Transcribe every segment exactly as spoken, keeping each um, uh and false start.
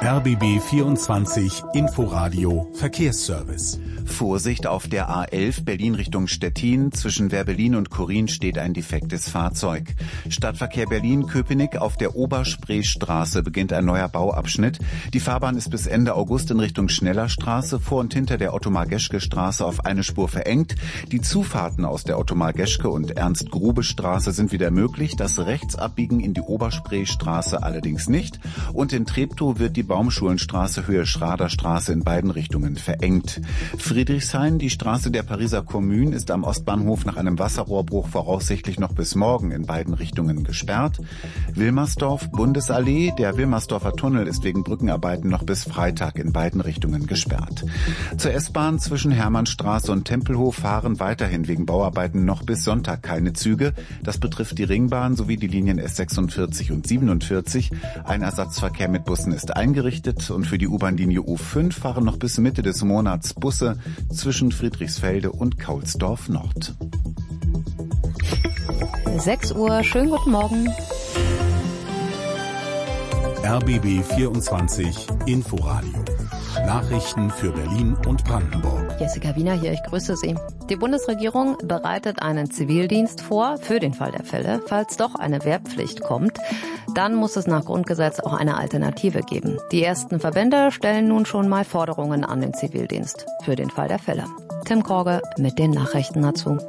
R B B vierundzwanzig Inforadio Verkehrsservice. Vorsicht auf der A elf Berlin Richtung Stettin. Zwischen Werbellin und Chorin steht ein defektes Fahrzeug. Stadtverkehr Berlin-Köpenick. Auf der Oberspreestraße beginnt ein neuer Bauabschnitt. Die Fahrbahn ist bis Ende August in Richtung Schnellerstraße vor und hinter der Ottmar-Geschke-Straße auf eine Spur verengt. Die Zufahrten aus der Ottmar-Geschke und Ernst-Grube-Straße sind wieder möglich. Das Rechtsabbiegen in die Oberspreestraße allerdings nicht. Und in Treptow wird die Baumschulenstraße Höhe Schraderstraße in beiden Richtungen verengt. Friedrichshain, die Straße der Pariser Kommune, ist am Ostbahnhof nach einem Wasserrohrbruch voraussichtlich noch bis morgen in beiden Richtungen gesperrt. Wilmersdorf, Bundesallee, der Wilmersdorfer Tunnel ist wegen Brückenarbeiten noch bis Freitag in beiden Richtungen gesperrt. Zur S-Bahn zwischen Hermannstraße und Tempelhof fahren weiterhin wegen Bauarbeiten noch bis Sonntag keine Züge. Das betrifft die Ringbahn sowie die Linien S sechsundvierzig und siebenundvierzig. Ein Ersatzverkehr mit Bussen ist eingerichtet und für die U-Bahn-Linie U fünf fahren noch bis Mitte des Monats Busse zwischen Friedrichsfelde und Kaulsdorf Nord. sechs Uhr, schönen guten Morgen. R B B vierundzwanzig Inforadio. Nachrichten für Berlin und Brandenburg. Jessica Wiener hier, ich grüße Sie. Die Bundesregierung bereitet einen Zivildienst vor für den Fall der Fälle. Falls doch eine Wehrpflicht kommt, dann muss es nach Grundgesetz auch eine Alternative geben. Die ersten Verbände stellen nun schon mal Forderungen an den Zivildienst für den Fall der Fälle. Tim Korge mit den Nachrichten dazu.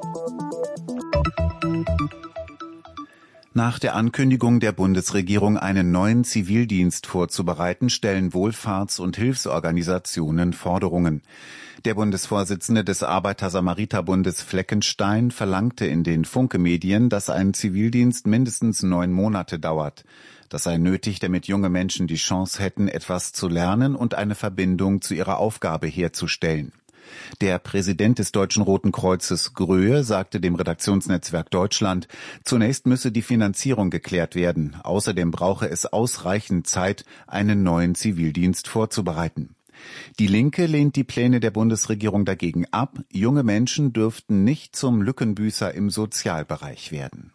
Nach der Ankündigung der Bundesregierung, einen neuen Zivildienst vorzubereiten, stellen Wohlfahrts- und Hilfsorganisationen Forderungen. Der Bundesvorsitzende des Arbeiter-Samariter-Bundes Fleckenstein verlangte in den Funke-Medien, dass ein Zivildienst mindestens neun Monate dauert. Das sei nötig, damit junge Menschen die Chance hätten, etwas zu lernen und eine Verbindung zu ihrer Aufgabe herzustellen. Der Präsident des Deutschen Roten Kreuzes Gröhe sagte dem Redaktionsnetzwerk Deutschland, zunächst müsse die Finanzierung geklärt werden. Außerdem brauche es ausreichend Zeit, einen neuen Zivildienst vorzubereiten. Die Linke lehnt die Pläne der Bundesregierung dagegen ab. Junge Menschen dürften nicht zum Lückenbüßer im Sozialbereich werden.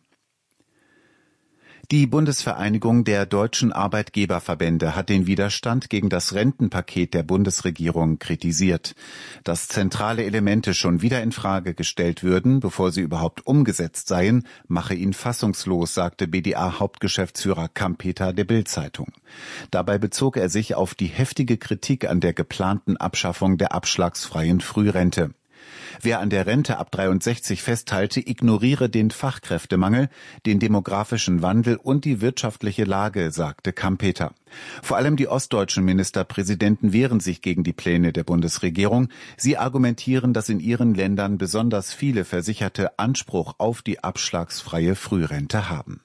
Die Bundesvereinigung der deutschen Arbeitgeberverbände hat den Widerstand gegen das Rentenpaket der Bundesregierung kritisiert. Dass zentrale Elemente schon wieder in Frage gestellt würden, bevor sie überhaupt umgesetzt seien, mache ihn fassungslos, sagte B D A-Hauptgeschäftsführer Kampeter der Bild-Zeitung. Dabei bezog er sich auf die heftige Kritik an der geplanten Abschaffung der abschlagsfreien Frührente. Wer an der Rente ab dreiundsechzig festhalte, ignoriere den Fachkräftemangel, den demografischen Wandel und die wirtschaftliche Lage, sagte Kampeter. Vor allem die ostdeutschen Ministerpräsidenten wehren sich gegen die Pläne der Bundesregierung. Sie argumentieren, dass in ihren Ländern besonders viele Versicherte Anspruch auf die abschlagsfreie Frührente haben.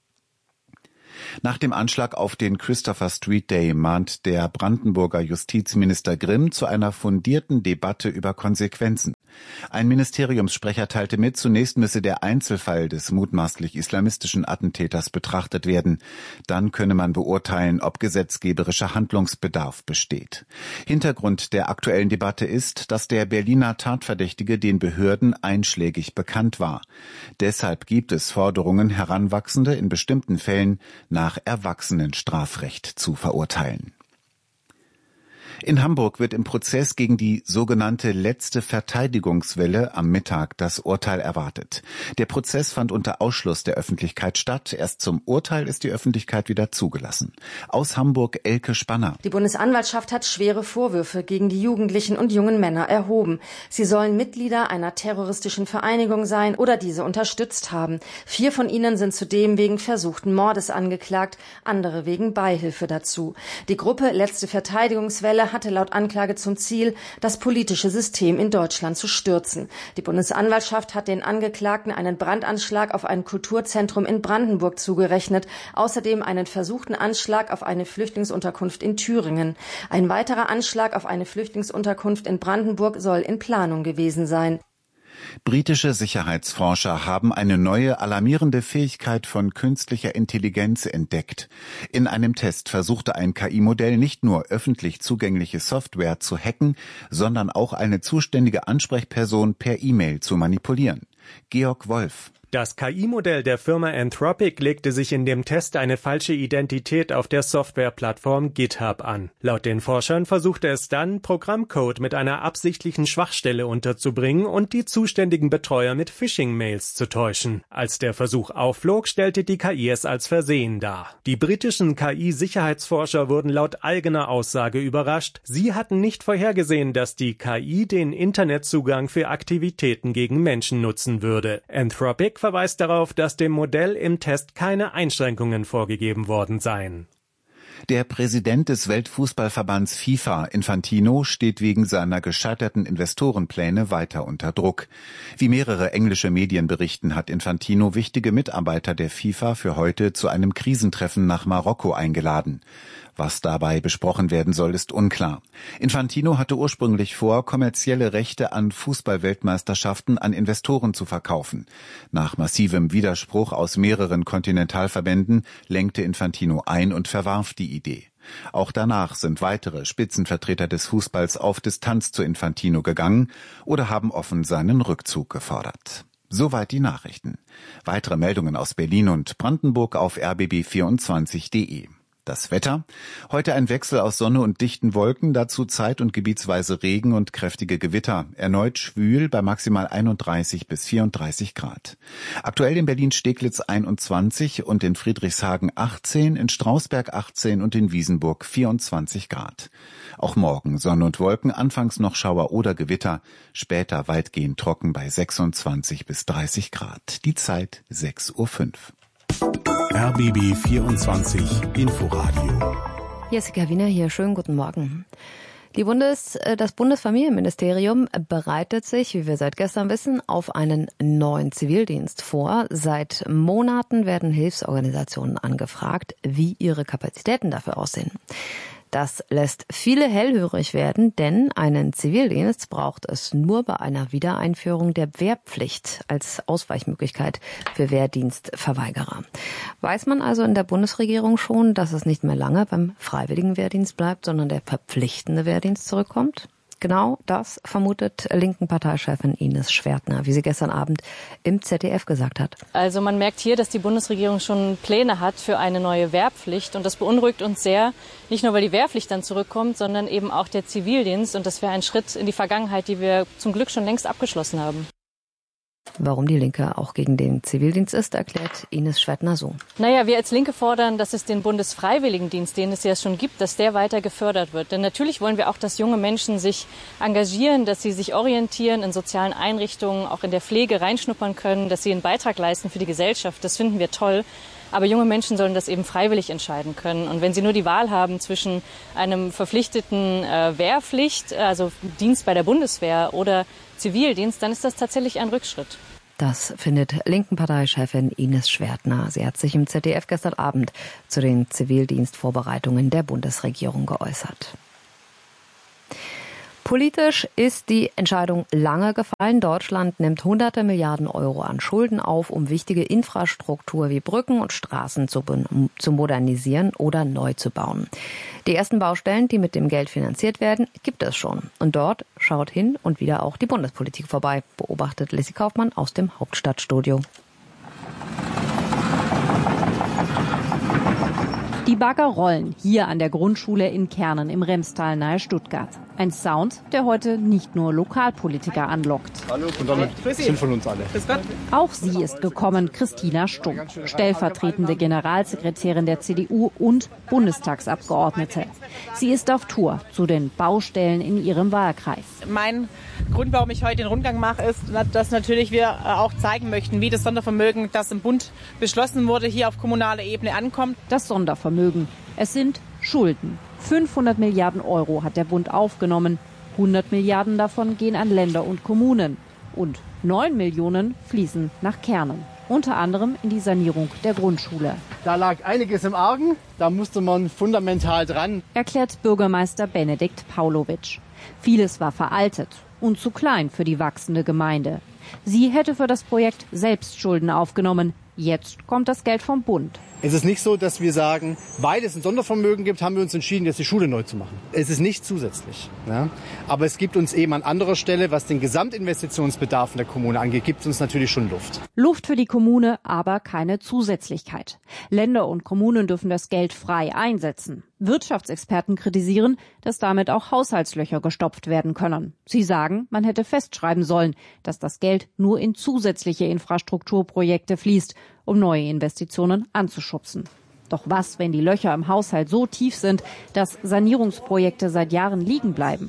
Nach dem Anschlag auf den Christopher Street Day mahnt der Brandenburger Justizminister Grimm zu einer fundierten Debatte über Konsequenzen. Ein Ministeriumssprecher teilte mit, zunächst müsse der Einzelfall des mutmaßlich islamistischen Attentäters betrachtet werden. Dann könne man beurteilen, ob gesetzgeberischer Handlungsbedarf besteht. Hintergrund der aktuellen Debatte ist, dass der Berliner Tatverdächtige den Behörden einschlägig bekannt war. Deshalb gibt es Forderungen, Heranwachsende in bestimmten Fällen nach Erwachsenenstrafrecht zu verurteilen. In Hamburg wird im Prozess gegen die sogenannte letzte Verteidigungswelle am Mittag das Urteil erwartet. Der Prozess fand unter Ausschluss der Öffentlichkeit statt. Erst zum Urteil ist die Öffentlichkeit wieder zugelassen. Aus Hamburg Elke Spanner. Die Bundesanwaltschaft hat schwere Vorwürfe gegen die Jugendlichen und jungen Männer erhoben. Sie sollen Mitglieder einer terroristischen Vereinigung sein oder diese unterstützt haben. Vier von ihnen sind zudem wegen versuchten Mordes angeklagt, andere wegen Beihilfe dazu. Die Gruppe Letzte Verteidigungswelle hatte laut Anklage zum Ziel, das politische System in Deutschland zu stürzen. Die Bundesanwaltschaft hat den Angeklagten einen Brandanschlag auf ein Kulturzentrum in Brandenburg zugerechnet, außerdem einen versuchten Anschlag auf eine Flüchtlingsunterkunft in Thüringen. Ein weiterer Anschlag auf eine Flüchtlingsunterkunft in Brandenburg soll in Planung gewesen sein. Britische Sicherheitsforscher haben eine neue alarmierende Fähigkeit von künstlicher Intelligenz entdeckt. In einem Test versuchte ein K I-Modell nicht nur öffentlich zugängliche Software zu hacken, sondern auch eine zuständige Ansprechperson per E-Mail zu manipulieren. Georg Wolf. Das K I-Modell der Firma Anthropic legte sich in dem Test eine falsche Identität auf der Softwareplattform GitHub an. Laut den Forschern versuchte es dann, Programmcode mit einer absichtlichen Schwachstelle unterzubringen und die zuständigen Betreuer mit Phishing-Mails zu täuschen. Als der Versuch aufflog, stellte die K I es als Versehen dar. Die britischen K I-Sicherheitsforscher wurden laut eigener Aussage überrascht. Sie hatten nicht vorhergesehen, dass die K I den Internetzugang für Aktivitäten gegen Menschen nutzen würde. Anthropic verweist darauf, dass dem Modell im Test keine Einschränkungen vorgegeben worden seien. Der Präsident des Weltfußballverbands FIFA, Infantino, steht wegen seiner gescheiterten Investorenpläne weiter unter Druck. Wie mehrere englische Medien berichten, hat Infantino wichtige Mitarbeiter der FIFA für heute zu einem Krisentreffen nach Marokko eingeladen. Was dabei besprochen werden soll, ist unklar. Infantino hatte ursprünglich vor, kommerzielle Rechte an Fußball-Weltmeisterschaften an Investoren zu verkaufen. Nach massivem Widerspruch aus mehreren Kontinentalverbänden lenkte Infantino ein und verwarf die Idee. Auch danach sind weitere Spitzenvertreter des Fußballs auf Distanz zu Infantino gegangen oder haben offen seinen Rückzug gefordert. Soweit die Nachrichten. Weitere Meldungen aus Berlin und Brandenburg auf r b b vierundzwanzig punkt d e. Das Wetter. Heute ein Wechsel aus Sonne und dichten Wolken, dazu zeit- und gebietsweise Regen und kräftige Gewitter. Erneut schwül bei maximal einunddreißig bis vierunddreißig Grad. Aktuell in Berlin-Steglitz einundzwanzig und in Friedrichshagen achtzehn, in Strausberg achtzehn und in Wiesenburg vierundzwanzig Grad. Auch morgen Sonne und Wolken, anfangs noch Schauer oder Gewitter, später weitgehend trocken bei sechsundzwanzig bis dreißig Grad. Die Zeit sechs Uhr fünf. R B B vierundzwanzig Inforadio. Jessica Wiener hier, schönen guten Morgen. Die Bundes, das Bundesfamilienministerium bereitet sich, wie wir seit gestern wissen, auf einen neuen Zivildienst vor. Seit Monaten werden Hilfsorganisationen angefragt, wie ihre Kapazitäten dafür aussehen. Das lässt viele hellhörig werden, denn einen Zivildienst braucht es nur bei einer Wiedereinführung der Wehrpflicht als Ausweichmöglichkeit für Wehrdienstverweigerer. Weiß man also in der Bundesregierung schon, dass es nicht mehr lange beim freiwilligen Wehrdienst bleibt, sondern der verpflichtende Wehrdienst zurückkommt? Genau das vermutet linken Parteichefin Ines Schwertner, wie sie gestern Abend im Z D F gesagt hat. Also man merkt hier, dass die Bundesregierung schon Pläne hat für eine neue Wehrpflicht. Und das beunruhigt uns sehr, nicht nur weil die Wehrpflicht dann zurückkommt, sondern eben auch der Zivildienst. Und das wäre ein Schritt in die Vergangenheit, die wir zum Glück schon längst abgeschlossen haben. Warum die Linke auch gegen den Zivildienst ist, erklärt Ines Schwertner so. Naja, wir als Linke fordern, dass es den Bundesfreiwilligendienst, den es ja schon gibt, dass der weiter gefördert wird. Denn natürlich wollen wir auch, dass junge Menschen sich engagieren, dass sie sich orientieren in sozialen Einrichtungen, auch in der Pflege reinschnuppern können, dass sie einen Beitrag leisten für die Gesellschaft. Das finden wir toll. Aber junge Menschen sollen das eben freiwillig entscheiden können. Und wenn sie nur die Wahl haben zwischen einem verpflichteten äh, Wehrpflicht, also Dienst bei der Bundeswehr oder Zivildienst, dann ist das tatsächlich ein Rückschritt. Das findet linken Parteichefin Ines Schwertner. Sie hat sich im Z D F gestern Abend zu den Zivildienstvorbereitungen der Bundesregierung geäußert. Politisch ist die Entscheidung lange gefallen. Deutschland nimmt hunderte Milliarden Euro an Schulden auf, um wichtige Infrastruktur wie Brücken und Straßen zu, zu modernisieren oder neu zu bauen. Die ersten Baustellen, die mit dem Geld finanziert werden, gibt es schon. Und dort schaut hin und wieder auch die Bundespolitik vorbei, beobachtet Lissy Kaufmann aus dem Hauptstadtstudio. Die Bagger rollen hier an der Grundschule in Kernen im Remstal nahe Stuttgart. Ein Sound, der heute nicht nur Lokalpolitiker anlockt. Hallo, und damit sind von uns alle. Auch sie ist gekommen, Christina Stumm, stellvertretende Generalsekretärin der C D U und Bundestagsabgeordnete. Sie ist auf Tour zu den Baustellen in ihrem Wahlkreis. Mein Grund, warum ich heute den Rundgang mache, ist, dass natürlich wir auch zeigen möchten, wie das Sondervermögen, das im Bund beschlossen wurde, hier auf kommunaler Ebene ankommt. Das Sondervermögen. Es sind Schulden. fünfhundert Milliarden Euro hat der Bund aufgenommen. hundert Milliarden davon gehen an Länder und Kommunen. Und neun Millionen fließen nach Kernen. Unter anderem in die Sanierung der Grundschule. Da lag einiges im Argen, da musste man fundamental dran. Erklärt Bürgermeister Benedikt Paulowitsch. Vieles war veraltet und zu klein für die wachsende Gemeinde. Sie hätte für das Projekt selbst Schulden aufgenommen. Jetzt kommt das Geld vom Bund. Es ist nicht so, dass wir sagen, weil es ein Sondervermögen gibt, haben wir uns entschieden, jetzt die Schule neu zu machen. Es ist nicht zusätzlich. Ja? Aber es gibt uns eben an anderer Stelle, was den Gesamtinvestitionsbedarf in der Kommune angeht, gibt es uns natürlich schon Luft. Luft für die Kommune, aber keine Zusätzlichkeit. Länder und Kommunen dürfen das Geld frei einsetzen. Wirtschaftsexperten kritisieren, dass damit auch Haushaltslöcher gestopft werden können. Sie sagen, man hätte festschreiben sollen, dass das Geld nur in zusätzliche Infrastrukturprojekte fließt, um neue Investitionen anzuschubsen. Doch was, wenn die Löcher im Haushalt so tief sind, dass Sanierungsprojekte seit Jahren liegen bleiben?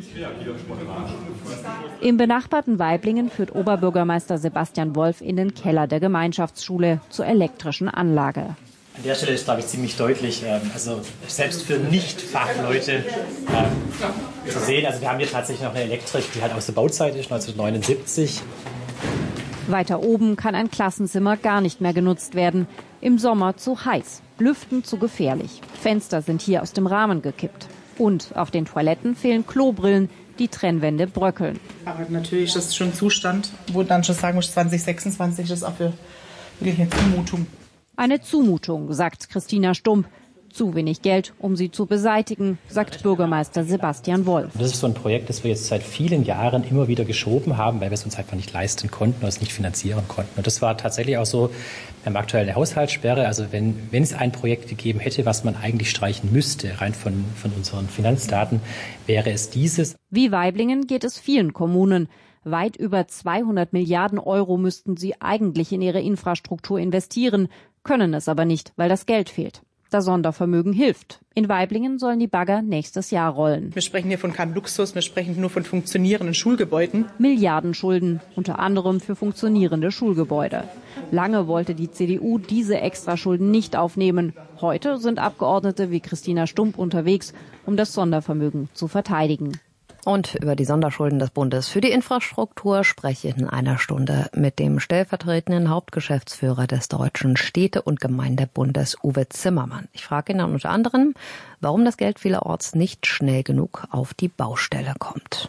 Im benachbarten Waiblingen führt Oberbürgermeister Sebastian Wolf in den Keller der Gemeinschaftsschule zur elektrischen Anlage. An der Stelle ist, glaube ich, ziemlich deutlich, also selbst für Nicht-Fachleute äh, zu sehen. Also wir haben hier tatsächlich noch eine Elektrik, die halt aus der Bauzeit ist, neunzehnhundertneunundsiebzig. Weiter oben kann ein Klassenzimmer gar nicht mehr genutzt werden. Im Sommer zu heiß, Lüften zu gefährlich. Fenster sind hier aus dem Rahmen gekippt. Und auf den Toiletten fehlen Klobrillen, die Trennwände bröckeln. Aber natürlich ist das schon ein Zustand, wo dann schon sagen muss, zwanzig sechsundzwanzig ist auch für wirklich eine Zumutung. Eine Zumutung, sagt Christina Stump. Zu wenig Geld, um sie zu beseitigen, sagt Bürgermeister Sebastian Wolf. Das ist so ein Projekt, das wir jetzt seit vielen Jahren immer wieder geschoben haben, weil wir es uns einfach nicht leisten konnten oder es nicht finanzieren konnten. Und das war tatsächlich auch so beim aktuellen Haushaltssperre. Also wenn, wenn es ein Projekt gegeben hätte, was man eigentlich streichen müsste, rein von, von unseren Finanzdaten, wäre es dieses. Wie Waiblingen geht es vielen Kommunen. Weit über zweihundert Milliarden Euro müssten sie eigentlich in ihre Infrastruktur investieren, können es aber nicht, weil das Geld fehlt. Das Sondervermögen hilft. In Waiblingen sollen die Bagger nächstes Jahr rollen. Wir sprechen hier von keinem Luxus, wir sprechen nur von funktionierenden Schulgebäuden. Milliardenschulden, unter anderem für funktionierende Schulgebäude. Lange wollte die C D U diese Extraschulden nicht aufnehmen. Heute sind Abgeordnete wie Christina Stump unterwegs, um das Sondervermögen zu verteidigen. Und über die Sonderschulden des Bundes für die Infrastruktur spreche ich in einer Stunde mit dem stellvertretenden Hauptgeschäftsführer des Deutschen Städte- und Gemeindebundes, Uwe Zimmermann. Ich frage ihn dann unter anderem, warum das Geld vielerorts nicht schnell genug auf die Baustelle kommt.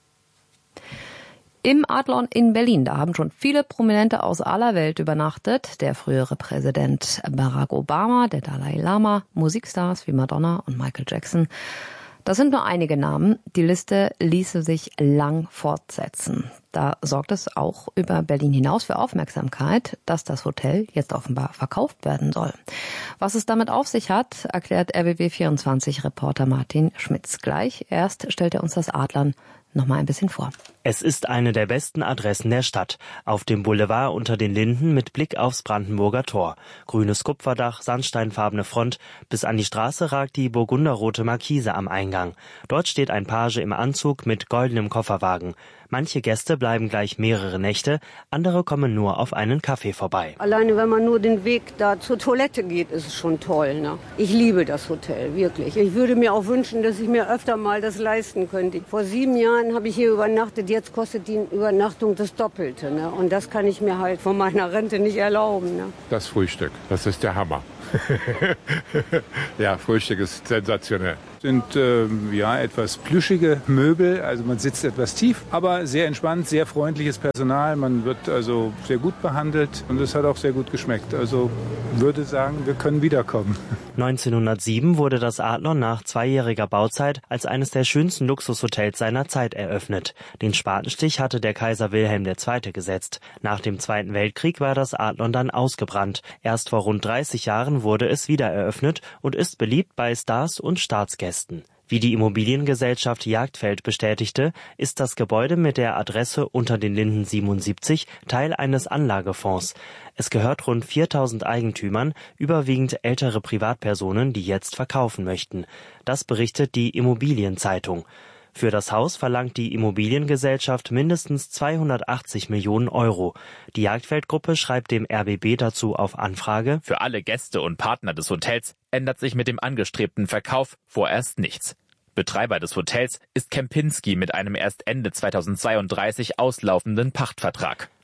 Im Adlon in Berlin, da haben schon viele Prominente aus aller Welt übernachtet. Der frühere Präsident Barack Obama, der Dalai Lama, Musikstars wie Madonna und Michael Jackson. Das sind nur einige Namen. Die Liste ließe sich lang fortsetzen. Da sorgt es auch über Berlin hinaus für Aufmerksamkeit, dass das Hotel jetzt offenbar verkauft werden soll. Was es damit auf sich hat, erklärt R B B vierundzwanzig-Reporter Martin Schmitz gleich. Erst stellt er uns das Adlon noch mal ein bisschen vor. Es ist eine der besten Adressen der Stadt. Auf dem Boulevard unter den Linden mit Blick aufs Brandenburger Tor. Grünes Kupferdach, sandsteinfarbene Front. Bis an die Straße ragt die burgunderrote Markise am Eingang. Dort steht ein Page im Anzug mit goldenem Kofferwagen. Manche Gäste bleiben gleich mehrere Nächte, andere kommen nur auf einen Kaffee vorbei. Alleine wenn man nur den Weg da zur Toilette geht, ist es schon toll. Ne? Ich liebe das Hotel, wirklich. Ich würde mir auch wünschen, dass ich mir öfter mal das leisten könnte. Vor sieben Jahren habe ich hier übernachtet, jetzt kostet die Übernachtung das Doppelte. Ne? Und das kann ich mir halt von meiner Rente nicht erlauben. Ne? Das Frühstück, das ist der Hammer. Ja, Frühstück ist sensationell. Sind ähm, ja etwas plüschige Möbel, also man sitzt etwas tief, aber sehr entspannt, sehr freundliches Personal. Man wird also sehr gut behandelt und es hat auch sehr gut geschmeckt. Also würde sagen, wir können wiederkommen. neunzehnhundertsieben wurde das Adlon nach zweijähriger Bauzeit als eines der schönsten Luxushotels seiner Zeit eröffnet. Den Spatenstich hatte der Kaiser Wilhelm der Zweite gesetzt. Nach dem Zweiten Weltkrieg war das Adlon dann ausgebrannt. Erst vor rund dreißig Jahren wurde es wieder eröffnet und ist beliebt bei Stars und Staatsgästen. Wie die Immobiliengesellschaft Jagdfeld bestätigte, ist das Gebäude mit der Adresse unter den Linden siebenundsiebzig Teil eines Anlagefonds. Es gehört rund viertausend Eigentümern, überwiegend ältere Privatpersonen, die jetzt verkaufen möchten. Das berichtet die Immobilienzeitung. Für das Haus verlangt die Immobiliengesellschaft mindestens zweihundertachtzig Millionen Euro. Die Jagdfeld-Gruppe schreibt dem R B B dazu auf Anfrage: Für alle Gäste und Partner des Hotels ändert sich mit dem angestrebten Verkauf vorerst nichts. Betreiber des Hotels ist Kempinski mit einem erst Ende zweitausendzweiunddreißig auslaufenden Pachtvertrag.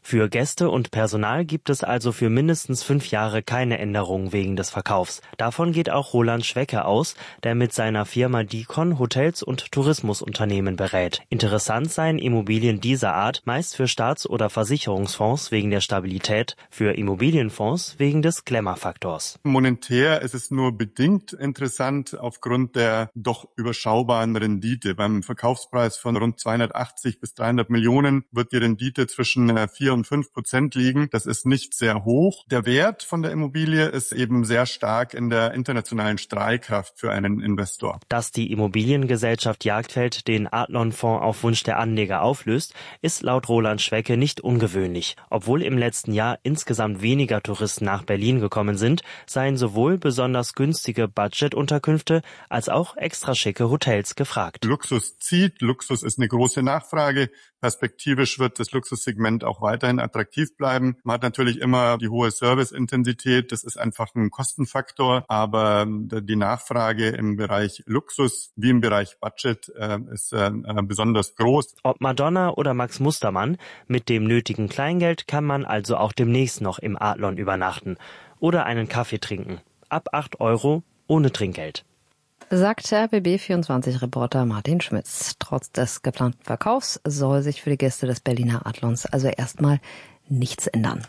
Für Gäste und Personal gibt es also für mindestens fünf Jahre keine Änderungen wegen des Verkaufs. Davon geht auch Roland Schwecke aus, der mit seiner Firma Dicon Hotels und Tourismusunternehmen berät. Interessant seien Immobilien dieser Art meist für Staats- oder Versicherungsfonds wegen der Stabilität, für Immobilienfonds wegen des Glamour-Faktors. Monetär ist es nur bedingt interessant aufgrund der doch überschaubaren Rendite. Beim Verkaufspreis von rund zweihundertachtzig bis dreihundert Millionen wird die Rendite zwischen vier und fünf Prozent liegen. Das ist nicht sehr hoch. Der Wert von der Immobilie ist eben sehr stark in der internationalen Strahlkraft für einen Investor. Dass die Immobiliengesellschaft Jagdfeld den Adlon-Fonds auf Wunsch der Anleger auflöst, ist laut Roland Schwecke nicht ungewöhnlich. Obwohl im letzten Jahr insgesamt weniger Touristen nach Berlin gekommen sind, seien sowohl besonders günstige Budgetunterkünfte als auch extra schicke Hotels gefragt. Luxus zieht, Luxus ist eine große Nachfrage. Perspektivisch wird das Luxussegment auch weiterhin attraktiv bleiben. Man hat natürlich immer die hohe Serviceintensität, das ist einfach ein Kostenfaktor, aber die Nachfrage im Bereich Luxus wie im Bereich Budget äh, ist äh, besonders groß. Ob Madonna oder Max Mustermann, mit dem nötigen Kleingeld kann man also auch demnächst noch im Adlon übernachten oder einen Kaffee trinken. Ab acht Euro ohne Trinkgeld. Sagt R B B vierundzwanzig-Reporter Martin Schmitz. Trotz des geplanten Verkaufs soll sich für die Gäste des Berliner Adlons also erstmal nichts ändern.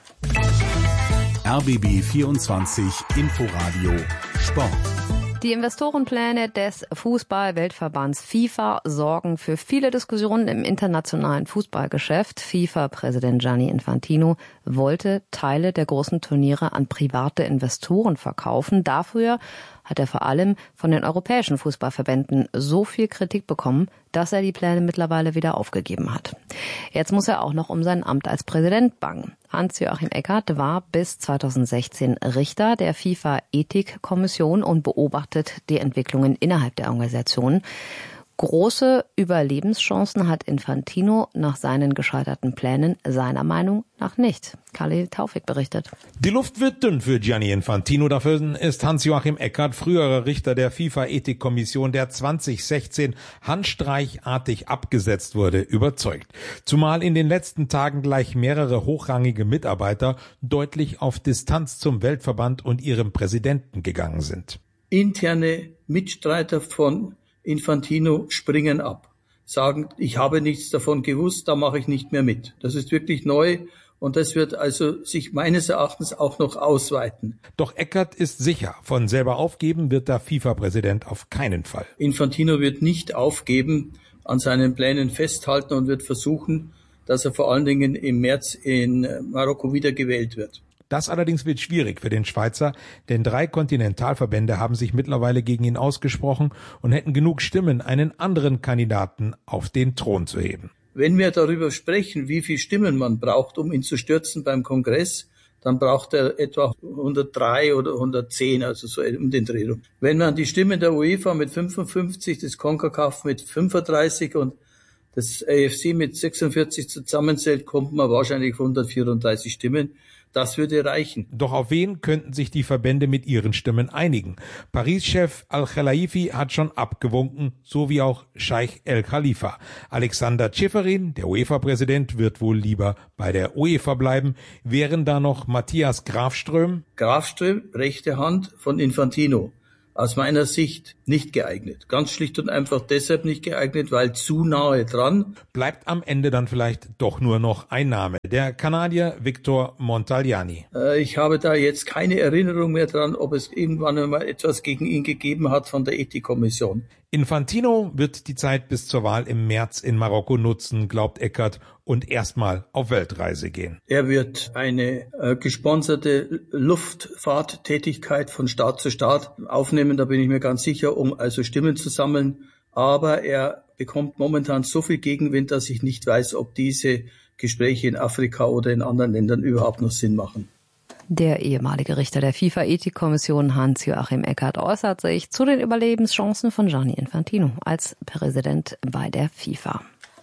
R B B vierundzwanzig Inforadio Sport. Die Investorenpläne des Fußball-Weltverbands FIFA sorgen für viele Diskussionen im internationalen Fußballgeschäft. FIFA-Präsident Gianni Infantino wollte Teile der großen Turniere an private Investoren verkaufen. Dafür hat er vor allem von den europäischen Fußballverbänden so viel Kritik bekommen, dass er die Pläne mittlerweile wieder aufgegeben hat. Jetzt muss er auch noch um sein Amt als Präsident bangen. Hans-Joachim Eckert war bis zweitausendsechzehn Richter der FIFA-Ethikkommission und beobachtet die Entwicklungen innerhalb der Organisation. Große Überlebenschancen hat Infantino nach seinen gescheiterten Plänen seiner Meinung nach nicht. Khalil Taufik berichtet. Die Luft wird dünn für Gianni Infantino. Dafür ist Hans-Joachim Eckert, früherer Richter der FIFA-Ethikkommission, der zweitausendsechzehn handstreichartig abgesetzt wurde, überzeugt. Zumal in den letzten Tagen gleich mehrere hochrangige Mitarbeiter deutlich auf Distanz zum Weltverband und ihrem Präsidenten gegangen sind. Interne Mitstreiter von Infantino springen ab, sagen, ich habe nichts davon gewusst, da mache ich nicht mehr mit. Das ist wirklich neu und das wird also sich meines Erachtens auch noch ausweiten. Doch Eckert ist sicher, von selber aufgeben wird der FIFA-Präsident auf keinen Fall. Infantino wird nicht aufgeben, an seinen Plänen festhalten und wird versuchen, dass er vor allen Dingen im März in Marokko wiedergewählt wird. Das allerdings wird schwierig für den Schweizer, denn drei Kontinentalverbände haben sich mittlerweile gegen ihn ausgesprochen und hätten genug Stimmen, einen anderen Kandidaten auf den Thron zu heben. Wenn wir darüber sprechen, wie viel Stimmen man braucht, um ihn zu stürzen beim Kongress, dann braucht er etwa hundertdrei oder hundertzehn, also so um den Dreh rum. Wenn man die Stimmen der UEFA mit fünfundfünfzig, des CONCACAF mit fünfunddreißig und das A F C mit sechsundvierzig zusammenzählt, kommt man wahrscheinlich auf hundertvierunddreißig Stimmen. Das würde reichen. Doch auf wen könnten sich die Verbände mit ihren Stimmen einigen? Paris-Chef Al-Khelaifi hat schon abgewunken, so wie auch Scheich El Khalifa. Alexander Ceferin, der UEFA-Präsident, wird wohl lieber bei der UEFA bleiben. Wären da noch Matthias Grafström? Grafström, rechte Hand von Infantino. Aus meiner Sicht nicht geeignet. Ganz schlicht und einfach deshalb nicht geeignet, weil zu nahe dran. Bleibt am Ende dann vielleicht doch nur noch ein Name, der Kanadier Victor Montagliani. Äh, ich habe da jetzt keine Erinnerung mehr dran, ob es irgendwann einmal etwas gegen ihn gegeben hat von der Ethikkommission. Infantino wird die Zeit bis zur Wahl im März in Marokko nutzen, glaubt Eckert, und erstmal auf Weltreise gehen. Er wird eine äh, gesponserte Luftfahrttätigkeit von Staat zu Staat aufnehmen, da bin ich mir ganz sicher, um also Stimmen zu sammeln. Aber er bekommt momentan so viel Gegenwind, dass ich nicht weiß, ob diese Gespräche in Afrika oder in anderen Ländern überhaupt noch Sinn machen. Der ehemalige Richter der FIFA-Ethikkommission Hans-Joachim Eckert äußert sich zu den Überlebenschancen von Gianni Infantino als Präsident bei der FIFA.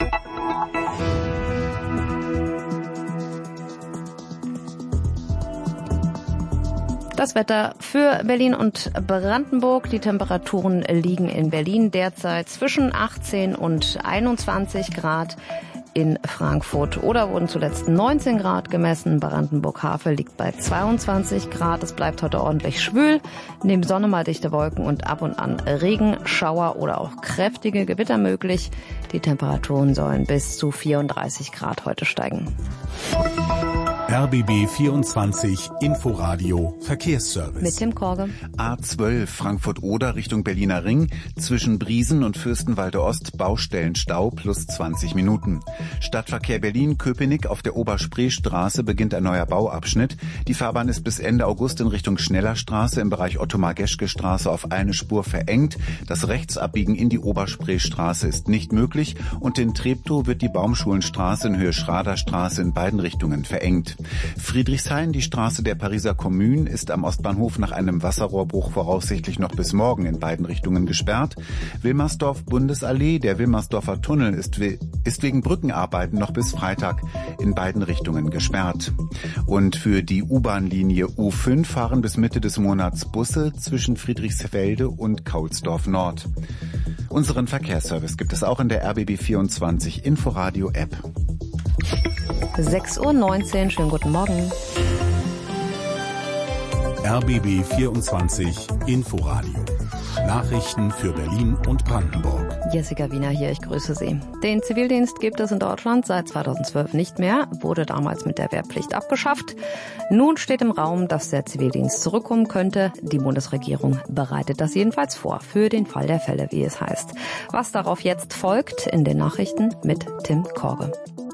Das Wetter für Berlin und Brandenburg. Die Temperaturen liegen in Berlin derzeit zwischen achtzehn und einundzwanzig Grad. in Frankfurt. Oder wurden zuletzt neunzehn Grad gemessen. Brandenburg-Havel liegt bei zweiundzwanzig Grad. Es bleibt heute ordentlich schwül. Neben Sonne mal dichte Wolken und ab und an Regen, Schauer oder auch kräftige Gewitter möglich. Die Temperaturen sollen bis zu vierunddreißig Grad heute steigen. R B B vierundzwanzig Inforadio Verkehrsservice. Mit Tim Korge. A zwölf Frankfurt-Oder Richtung Berliner Ring. Zwischen Briesen und Fürstenwalde Ost Baustellenstau plus zwanzig Minuten. Stadtverkehr Berlin-Köpenick auf der Oberspreestraße beginnt ein neuer Bauabschnitt. Die Fahrbahn ist bis Ende August in Richtung Schnellerstraße im Bereich Otto-Margeschke-Straße auf eine Spur verengt. Das Rechtsabbiegen in die Oberspreestraße ist nicht möglich und in Treptow wird die Baumschulenstraße in Höhe Schraderstraße in beiden Richtungen verengt. Friedrichshain, die Straße der Pariser Kommune, ist am Ostbahnhof nach einem Wasserrohrbruch voraussichtlich noch bis morgen in beiden Richtungen gesperrt. Wilmersdorf-Bundesallee, der Wilmersdorfer Tunnel ist, we- ist wegen Brückenarbeiten noch bis Freitag in beiden Richtungen gesperrt. Und für die U-Bahn-Linie U fünf fahren bis Mitte des Monats Busse zwischen Friedrichsfelde und Kaulsdorf Nord. Unseren Verkehrsservice gibt es auch in der R B B vierundzwanzig Inforadio-App. sechs Uhr neunzehn, schönen guten Morgen. R B B vierundzwanzig Inforadio. Nachrichten für Berlin und Brandenburg. Jessica Wiener hier, ich grüße Sie. Den Zivildienst gibt es in Deutschland seit zweitausendzwölf nicht mehr, wurde damals mit der Wehrpflicht abgeschafft. Nun steht im Raum, dass der Zivildienst zurückkommen könnte. Die Bundesregierung bereitet das jedenfalls vor, für den Fall der Fälle, wie es heißt. Was darauf jetzt folgt, in den Nachrichten mit Tim Korge.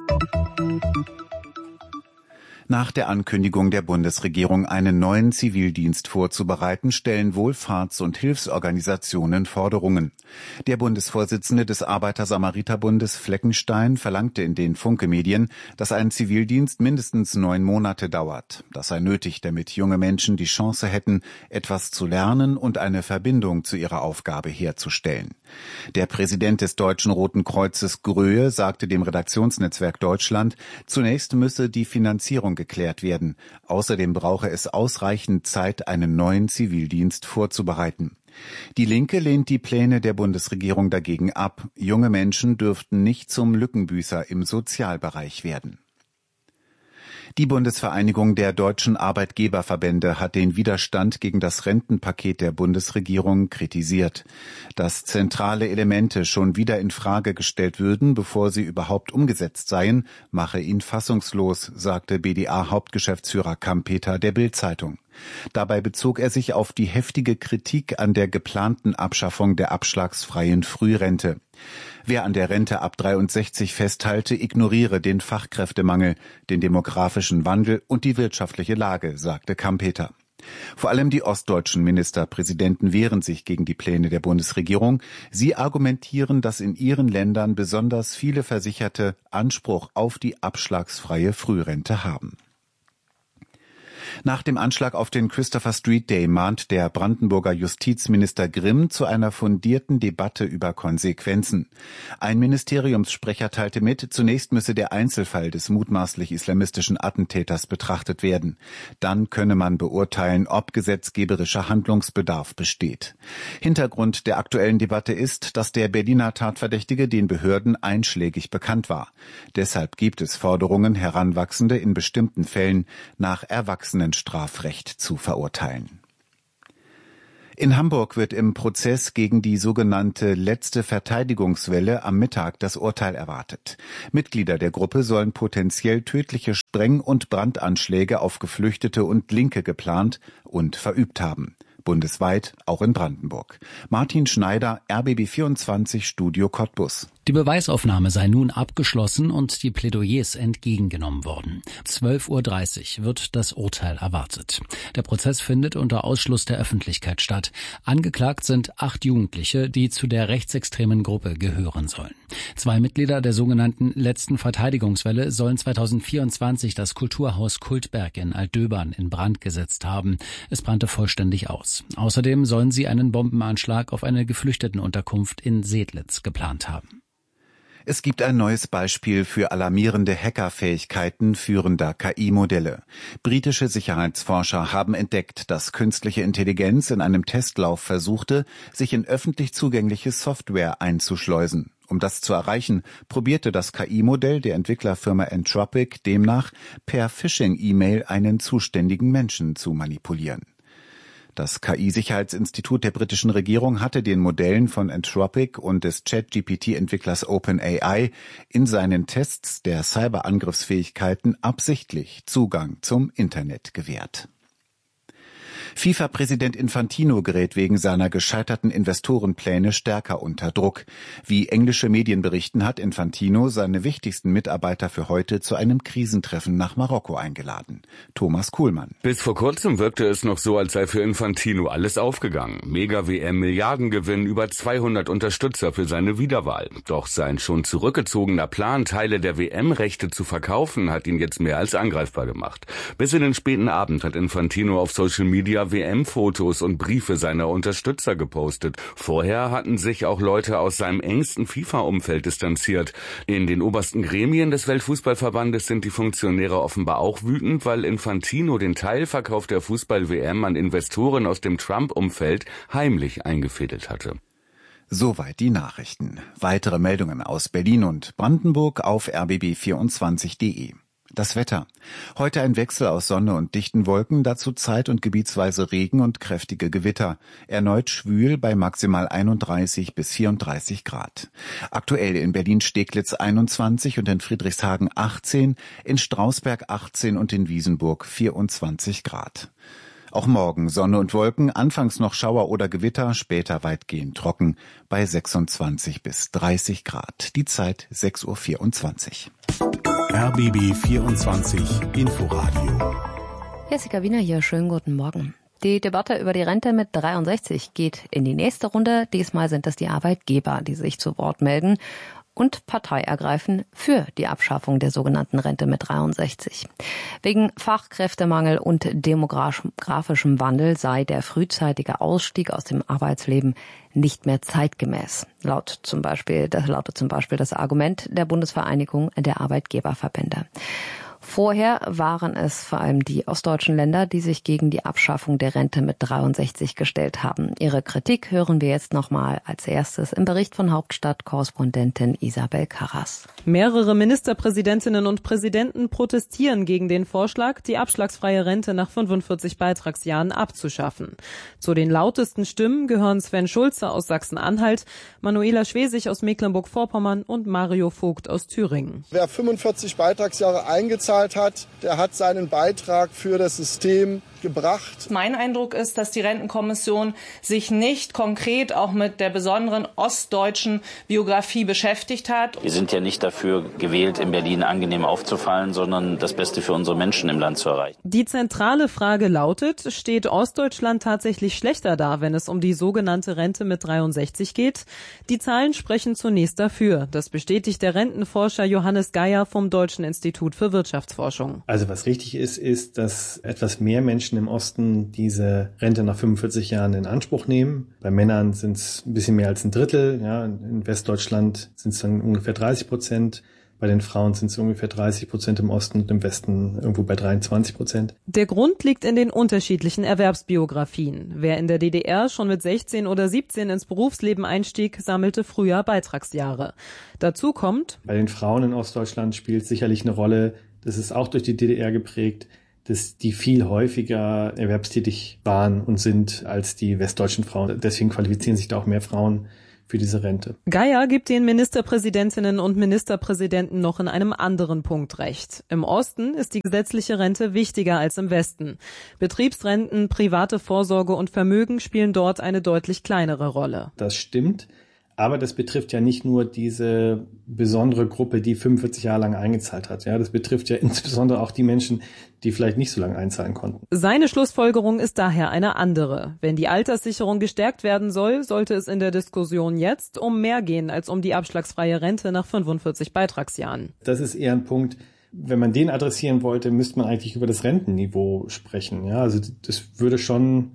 Nach der Ankündigung der Bundesregierung, einen neuen Zivildienst vorzubereiten, stellen Wohlfahrts- und Hilfsorganisationen Forderungen. Der Bundesvorsitzende des Arbeiter-Samariter-Bundes Fleckenstein verlangte in den Funke-Medien, dass ein Zivildienst mindestens neun Monate dauert. Das sei nötig, damit junge Menschen die Chance hätten, etwas zu lernen und eine Verbindung zu ihrer Aufgabe herzustellen. Der Präsident des Deutschen Roten Kreuzes Gröhe sagte dem Redaktionsnetzwerk Deutschland, zunächst müsse die Finanzierung geklärt werden. Außerdem brauche es ausreichend Zeit, einen neuen Zivildienst vorzubereiten. Die Linke lehnt die Pläne der Bundesregierung dagegen ab. Junge Menschen dürften nicht zum Lückenbüßer im Sozialbereich werden. Die Bundesvereinigung der deutschen Arbeitgeberverbände hat den Widerstand gegen das Rentenpaket der Bundesregierung kritisiert. Dass zentrale Elemente schon wieder in Frage gestellt würden, bevor sie überhaupt umgesetzt seien, mache ihn fassungslos, sagte B D A-Hauptgeschäftsführer Kampeter der Bild-Zeitung. Dabei bezog er sich auf die heftige Kritik an der geplanten Abschaffung der abschlagsfreien Frührente. Wer an der Rente ab dreiundsechzig festhalte, ignoriere den Fachkräftemangel, den demografischen Wandel und die wirtschaftliche Lage, sagte Kampeter. Vor allem die ostdeutschen Ministerpräsidenten wehren sich gegen die Pläne der Bundesregierung. Sie argumentieren, dass in ihren Ländern besonders viele Versicherte Anspruch auf die abschlagsfreie Frührente haben. Nach dem Anschlag auf den Christopher Street Day mahnt der Brandenburger Justizminister Grimm zu einer fundierten Debatte über Konsequenzen. Ein Ministeriumssprecher teilte mit, zunächst müsse der Einzelfall des mutmaßlich islamistischen Attentäters betrachtet werden. Dann könne man beurteilen, ob gesetzgeberischer Handlungsbedarf besteht. Hintergrund der aktuellen Debatte ist, dass der Berliner Tatverdächtige den Behörden einschlägig bekannt war. Deshalb gibt es Forderungen, Heranwachsende in bestimmten Fällen nach Erwachsenen Strafrecht zu verurteilen. In Hamburg wird im Prozess gegen die sogenannte letzte Verteidigungswelle am Mittag das Urteil erwartet. Mitglieder der Gruppe sollen potenziell tödliche Spreng- und Brandanschläge auf Geflüchtete und Linke geplant und verübt haben. Bundesweit, auch in Brandenburg. Martin Schneider, R B B vierundzwanzig, Studio Cottbus. Die Beweisaufnahme sei nun abgeschlossen und die Plädoyers entgegengenommen worden. zwölf Uhr dreißig wird das Urteil erwartet. Der Prozess findet unter Ausschluss der Öffentlichkeit statt. Angeklagt sind acht Jugendliche, die zu der rechtsextremen Gruppe gehören sollen. Zwei Mitglieder der sogenannten letzten Verteidigungswelle sollen zweitausendvierundzwanzig das Kulturhaus Kultberg in Altdöbern in Brand gesetzt haben. Es brannte vollständig aus. Außerdem sollen sie einen Bombenanschlag auf eine Geflüchtetenunterkunft in Sedlitz geplant haben. Es gibt ein neues Beispiel für alarmierende Hackerfähigkeiten führender K I-Modelle. Britische Sicherheitsforscher haben entdeckt, dass künstliche Intelligenz in einem Testlauf versuchte, sich in öffentlich zugängliche Software einzuschleusen. Um das zu erreichen, probierte das K I-Modell der Entwicklerfirma Anthropic demnach per Phishing-E-Mail einen zuständigen Menschen zu manipulieren. Das K I-Sicherheitsinstitut der britischen Regierung hatte den Modellen von Anthropic und des Chat-G P T-Entwicklers OpenAI in seinen Tests der Cyberangriffsfähigkeiten absichtlich Zugang zum Internet gewährt. FIFA-Präsident Infantino gerät wegen seiner gescheiterten Investorenpläne stärker unter Druck. Wie englische Medien berichten, hat Infantino seine wichtigsten Mitarbeiter für heute zu einem Krisentreffen nach Marokko eingeladen. Thomas Kuhlmann. Bis vor kurzem wirkte es noch so, als sei für Infantino alles aufgegangen. Mega-W M, Milliardengewinn, über zweihundert Unterstützer für seine Wiederwahl. Doch sein schon zurückgezogener Plan, Teile der W M-Rechte zu verkaufen, hat ihn jetzt mehr als angreifbar gemacht. Bis in den späten Abend hat Infantino auf Social Media W M-Fotos und Briefe seiner Unterstützer gepostet. Vorher hatten sich auch Leute aus seinem engsten FIFA-Umfeld distanziert. In den obersten Gremien des Weltfußballverbandes sind die Funktionäre offenbar auch wütend, weil Infantino den Teilverkauf der Fußball-W M an Investoren aus dem Trump-Umfeld heimlich eingefädelt hatte. Soweit die Nachrichten. Weitere Meldungen aus Berlin und Brandenburg auf r b b vierundzwanzig punkt d e. Das Wetter. Heute ein Wechsel aus Sonne und dichten Wolken, dazu zeit- und gebietsweise Regen und kräftige Gewitter. Erneut schwül bei maximal einunddreißig bis vierunddreißig Grad. Aktuell in Berlin-Steglitz einundzwanzig und in Friedrichshagen achtzehn, in Strausberg achtzehn und in Wiesenburg vierundzwanzig Grad. Auch morgen Sonne und Wolken, anfangs noch Schauer oder Gewitter, später weitgehend trocken bei sechsundzwanzig bis dreißig Grad. Die Zeit sechs Uhr vierundzwanzig. R B B vierundzwanzig Inforadio. Jessica Wiener hier, schönen guten Morgen. Die Debatte über die Rente mit dreiundsechzig geht in die nächste Runde. Diesmal sind es die Arbeitgeber, die sich zu Wort melden und Partei ergreifen für die Abschaffung der sogenannten Rente mit dreiundsechzig. Wegen Fachkräftemangel und demografischem Wandel sei der frühzeitige Ausstieg aus dem Arbeitsleben nicht mehr zeitgemäß. Laut zum Beispiel, das lautet zum Beispiel das Argument der Bundesvereinigung der Arbeitgeberverbände. Vorher waren es vor allem die ostdeutschen Länder, die sich gegen die Abschaffung der Rente mit dreiundsechzig gestellt haben. Ihre Kritik hören wir jetzt nochmal als erstes im Bericht von Hauptstadt-Korrespondentin Isabel Karras. Mehrere Ministerpräsidentinnen und Präsidenten protestieren gegen den Vorschlag, die abschlagsfreie Rente nach fünfundvierzig Beitragsjahren abzuschaffen. Zu den lautesten Stimmen gehören Sven Schulze aus Sachsen-Anhalt, Manuela Schwesig aus Mecklenburg-Vorpommern und Mario Vogt aus Thüringen. Wer fünfundvierzig Beitragsjahre eingezahlt hat, der hat seinen Beitrag für das System gebracht. Mein Eindruck ist, dass die Rentenkommission sich nicht konkret auch mit der besonderen ostdeutschen Biografie beschäftigt hat. Wir sind ja nicht dafür gewählt, in Berlin angenehm aufzufallen, sondern das Beste für unsere Menschen im Land zu erreichen. Die zentrale Frage lautet, steht Ostdeutschland tatsächlich schlechter da, wenn es um die sogenannte Rente mit dreiundsechzig geht? Die Zahlen sprechen zunächst dafür. Das bestätigt der Rentenforscher Johannes Geier vom Deutschen Institut für Wirtschaftsforschung. Also was richtig ist, ist, dass etwas mehr Menschen im Osten diese Rente nach fünfundvierzig Jahren in Anspruch nehmen. Bei Männern sind es ein bisschen mehr als ein Drittel. Ja, in Westdeutschland sind es dann ungefähr dreißig Prozent. Bei den Frauen sind es ungefähr dreißig Prozent im Osten und im Westen irgendwo bei dreiundzwanzig Prozent. Der Grund liegt in den unterschiedlichen Erwerbsbiografien. Wer in der D D R schon mit sechzehn oder siebzehn ins Berufsleben einstieg, sammelte früher Beitragsjahre. Dazu kommt, bei den Frauen in Ostdeutschland spielt sicherlich eine Rolle, das ist auch durch die D D R geprägt, dass die viel häufiger erwerbstätig waren und sind als die westdeutschen Frauen. Deswegen qualifizieren sich da auch mehr Frauen für diese Rente. Geier gibt den Ministerpräsidentinnen und Ministerpräsidenten noch in einem anderen Punkt recht. Im Osten ist die gesetzliche Rente wichtiger als im Westen. Betriebsrenten, private Vorsorge und Vermögen spielen dort eine deutlich kleinere Rolle. Das stimmt. Aber das betrifft ja nicht nur diese besondere Gruppe, die fünfundvierzig Jahre lang eingezahlt hat. Ja, das betrifft ja insbesondere auch die Menschen, die vielleicht nicht so lange einzahlen konnten. Seine Schlussfolgerung ist daher eine andere. Wenn die Alterssicherung gestärkt werden soll, sollte es in der Diskussion jetzt um mehr gehen als um die abschlagsfreie Rente nach fünfundvierzig Beitragsjahren. Das ist eher ein Punkt. Wenn man den adressieren wollte, müsste man eigentlich über das Rentenniveau sprechen. Ja, also das würde schon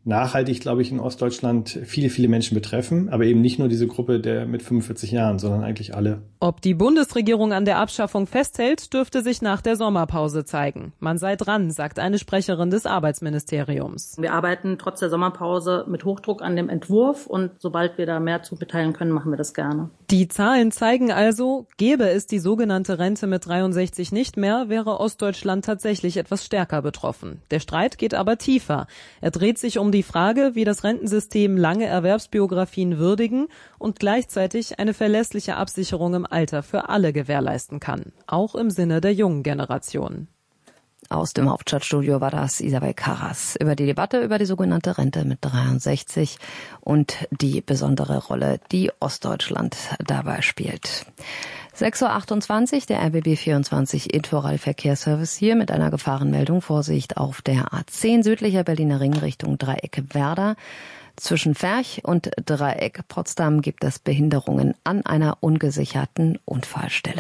nachhaltig, glaube ich, in Ostdeutschland viele, viele Menschen betreffen, aber eben nicht nur diese Gruppe der mit fünfundvierzig Jahren, sondern eigentlich alle. Ob die Bundesregierung an der Abschaffung festhält, dürfte sich nach der Sommerpause zeigen. Man sei dran, sagt eine Sprecherin des Arbeitsministeriums. Wir arbeiten trotz der Sommerpause mit Hochdruck an dem Entwurf und sobald wir da mehr zu mitteilen können, machen wir das gerne. Die Zahlen zeigen also, gäbe es die sogenannte Rente mit dreiundsechzig nicht mehr, wäre Ostdeutschland tatsächlich etwas stärker betroffen. Der Streit geht aber tiefer. Er dreht sich um die Frage, wie das Rentensystem lange Erwerbsbiografien würdigen und gleichzeitig eine verlässliche Absicherung im Alter für alle gewährleisten kann, auch im Sinne der jungen Generation. Aus dem Hauptstadtstudio war das Isabel Karras über die Debatte über die sogenannte Rente mit dreiundsechzig und die besondere Rolle, die Ostdeutschland dabei spielt. sechs Uhr achtundzwanzig, der R B B vierundzwanzig Inforadio-Verkehrsservice hier mit einer Gefahrenmeldung. Vorsicht auf der A zehn südlicher Berliner Ring Richtung Dreieck Werder. Zwischen Ferch und Dreieck Potsdam gibt es Behinderungen an einer ungesicherten Unfallstelle.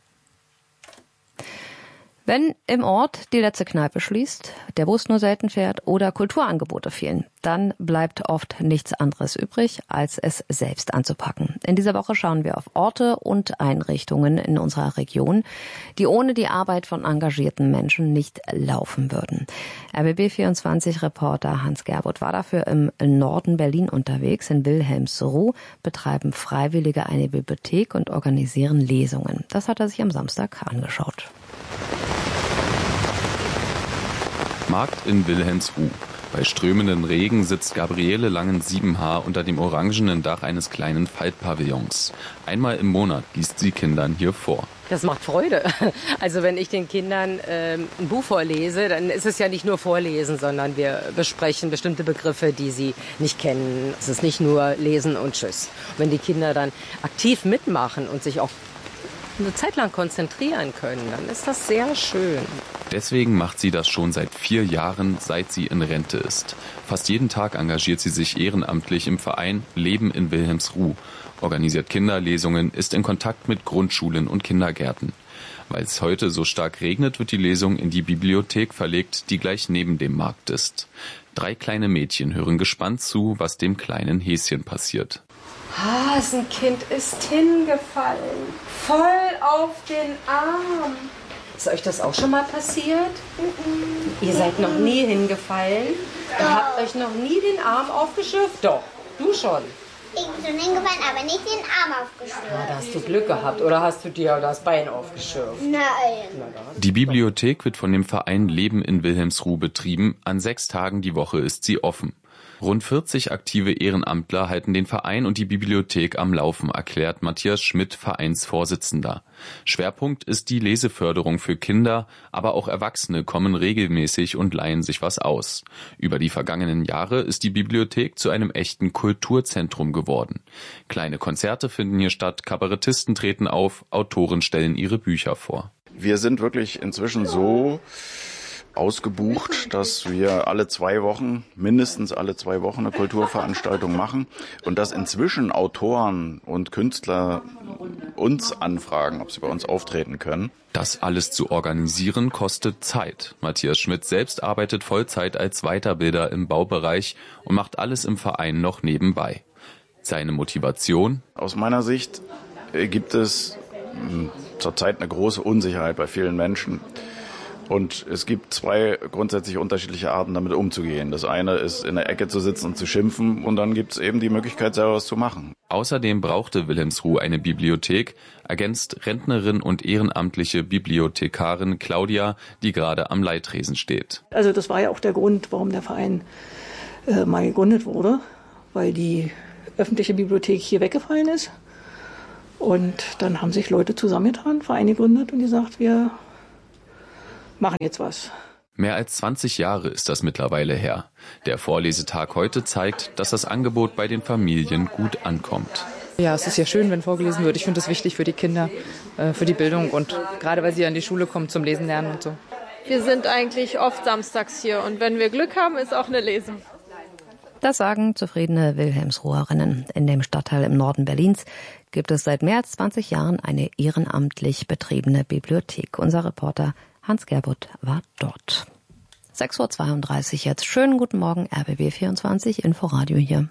Wenn im Ort die letzte Kneipe schließt, der Bus nur selten fährt oder Kulturangebote fehlen, dann bleibt oft nichts anderes übrig, als es selbst anzupacken. In dieser Woche schauen wir auf Orte und Einrichtungen in unserer Region, die ohne die Arbeit von engagierten Menschen nicht laufen würden. R B B vierundzwanzig-Reporter Hans Gerbuth war dafür im Norden Berlin unterwegs. In Wilhelmsruh betreiben Freiwillige eine Bibliothek und organisieren Lesungen. Das hat er sich am Samstag angeschaut. Markt in Wilhelmsruh. Bei strömenden Regen sitzt Gabriele Langen-Siebenhaar unter dem orangenen Dach eines kleinen Faltpavillons. Einmal im Monat liest sie Kindern hier vor. Das macht Freude. Also wenn ich den Kindern ähm, ein Buch vorlese, dann ist es ja nicht nur Vorlesen, sondern wir besprechen bestimmte Begriffe, die sie nicht kennen. Es ist nicht nur Lesen und Tschüss. Und wenn die Kinder dann aktiv mitmachen und sich auch eine Zeit lang konzentrieren können, dann ist das sehr schön. Deswegen macht sie das schon seit vier Jahren, seit sie in Rente ist. Fast jeden Tag engagiert sie sich ehrenamtlich im Verein Leben in Wilhelmsruh, organisiert Kinderlesungen, ist in Kontakt mit Grundschulen und Kindergärten. Weil es heute so stark regnet, wird die Lesung in die Bibliothek verlegt, die gleich neben dem Markt ist. Drei kleine Mädchen hören gespannt zu, was dem kleinen Häschen passiert. Hasenkind ist hingefallen, voll auf den Arm. Ist euch das auch schon mal passiert? Mm-mm. Ihr seid noch nie hingefallen und habt euch noch nie den Arm aufgeschürft? Doch, du schon. Ich bin schon hingefallen, aber nicht den Arm aufgeschürft. Ja, da hast du Glück gehabt. Oder hast du dir das Bein aufgeschürft? Nein. Die Bibliothek wird von dem Verein Leben in Wilhelmsruh betrieben. An sechs Tagen die Woche ist sie offen. Rund vierzig aktive Ehrenamtler halten den Verein und die Bibliothek am Laufen, erklärt Matthias Schmidt, Vereinsvorsitzender. Schwerpunkt ist die Leseförderung für Kinder, aber auch Erwachsene kommen regelmäßig und leihen sich was aus. Über die vergangenen Jahre ist die Bibliothek zu einem echten Kulturzentrum geworden. Kleine Konzerte finden hier statt, Kabarettisten treten auf, Autoren stellen ihre Bücher vor. Wir sind wirklich inzwischen so ausgebucht, dass wir alle zwei Wochen, mindestens alle zwei Wochen eine Kulturveranstaltung machen und dass inzwischen Autoren und Künstler uns anfragen, ob sie bei uns auftreten können. Das alles zu organisieren kostet Zeit. Matthias Schmidt selbst arbeitet Vollzeit als Weiterbilder im Baubereich und macht alles im Verein noch nebenbei. Seine Motivation? Aus meiner Sicht gibt es zurzeit eine große Unsicherheit bei vielen Menschen. Und es gibt zwei grundsätzlich unterschiedliche Arten, damit umzugehen. Das eine ist, in der Ecke zu sitzen und zu schimpfen, und dann gibt es eben die Möglichkeit, selber was zu machen. Außerdem brauchte Wilhelmsruh eine Bibliothek, ergänzt Rentnerin und ehrenamtliche Bibliothekarin Claudia, die gerade am Leittresen steht. Also das war ja auch der Grund, warum der Verein äh, mal gegründet wurde, weil die öffentliche Bibliothek hier weggefallen ist. Und dann haben sich Leute zusammengetan, Verein gegründet und gesagt, wir machen jetzt was. Mehr als zwanzig Jahre ist das mittlerweile her. Der Vorlesetag heute zeigt, dass das Angebot bei den Familien gut ankommt. Ja, es ist ja schön, wenn vorgelesen wird. Ich finde es wichtig für die Kinder, für die Bildung und gerade weil sie an die Schule kommen zum Lesen lernen und so. Wir sind eigentlich oft samstags hier und wenn wir Glück haben, ist auch eine Lesung. Das sagen zufriedene Wilhelmsruherinnen. In dem Stadtteil im Norden Berlins gibt es seit mehr als zwanzig Jahren eine ehrenamtlich betriebene Bibliothek. Unser Reporter Hans Gerbuth war dort. sechs Uhr zweiunddreißig jetzt. Schönen guten Morgen, R B B vierundzwanzig, Inforadio hier.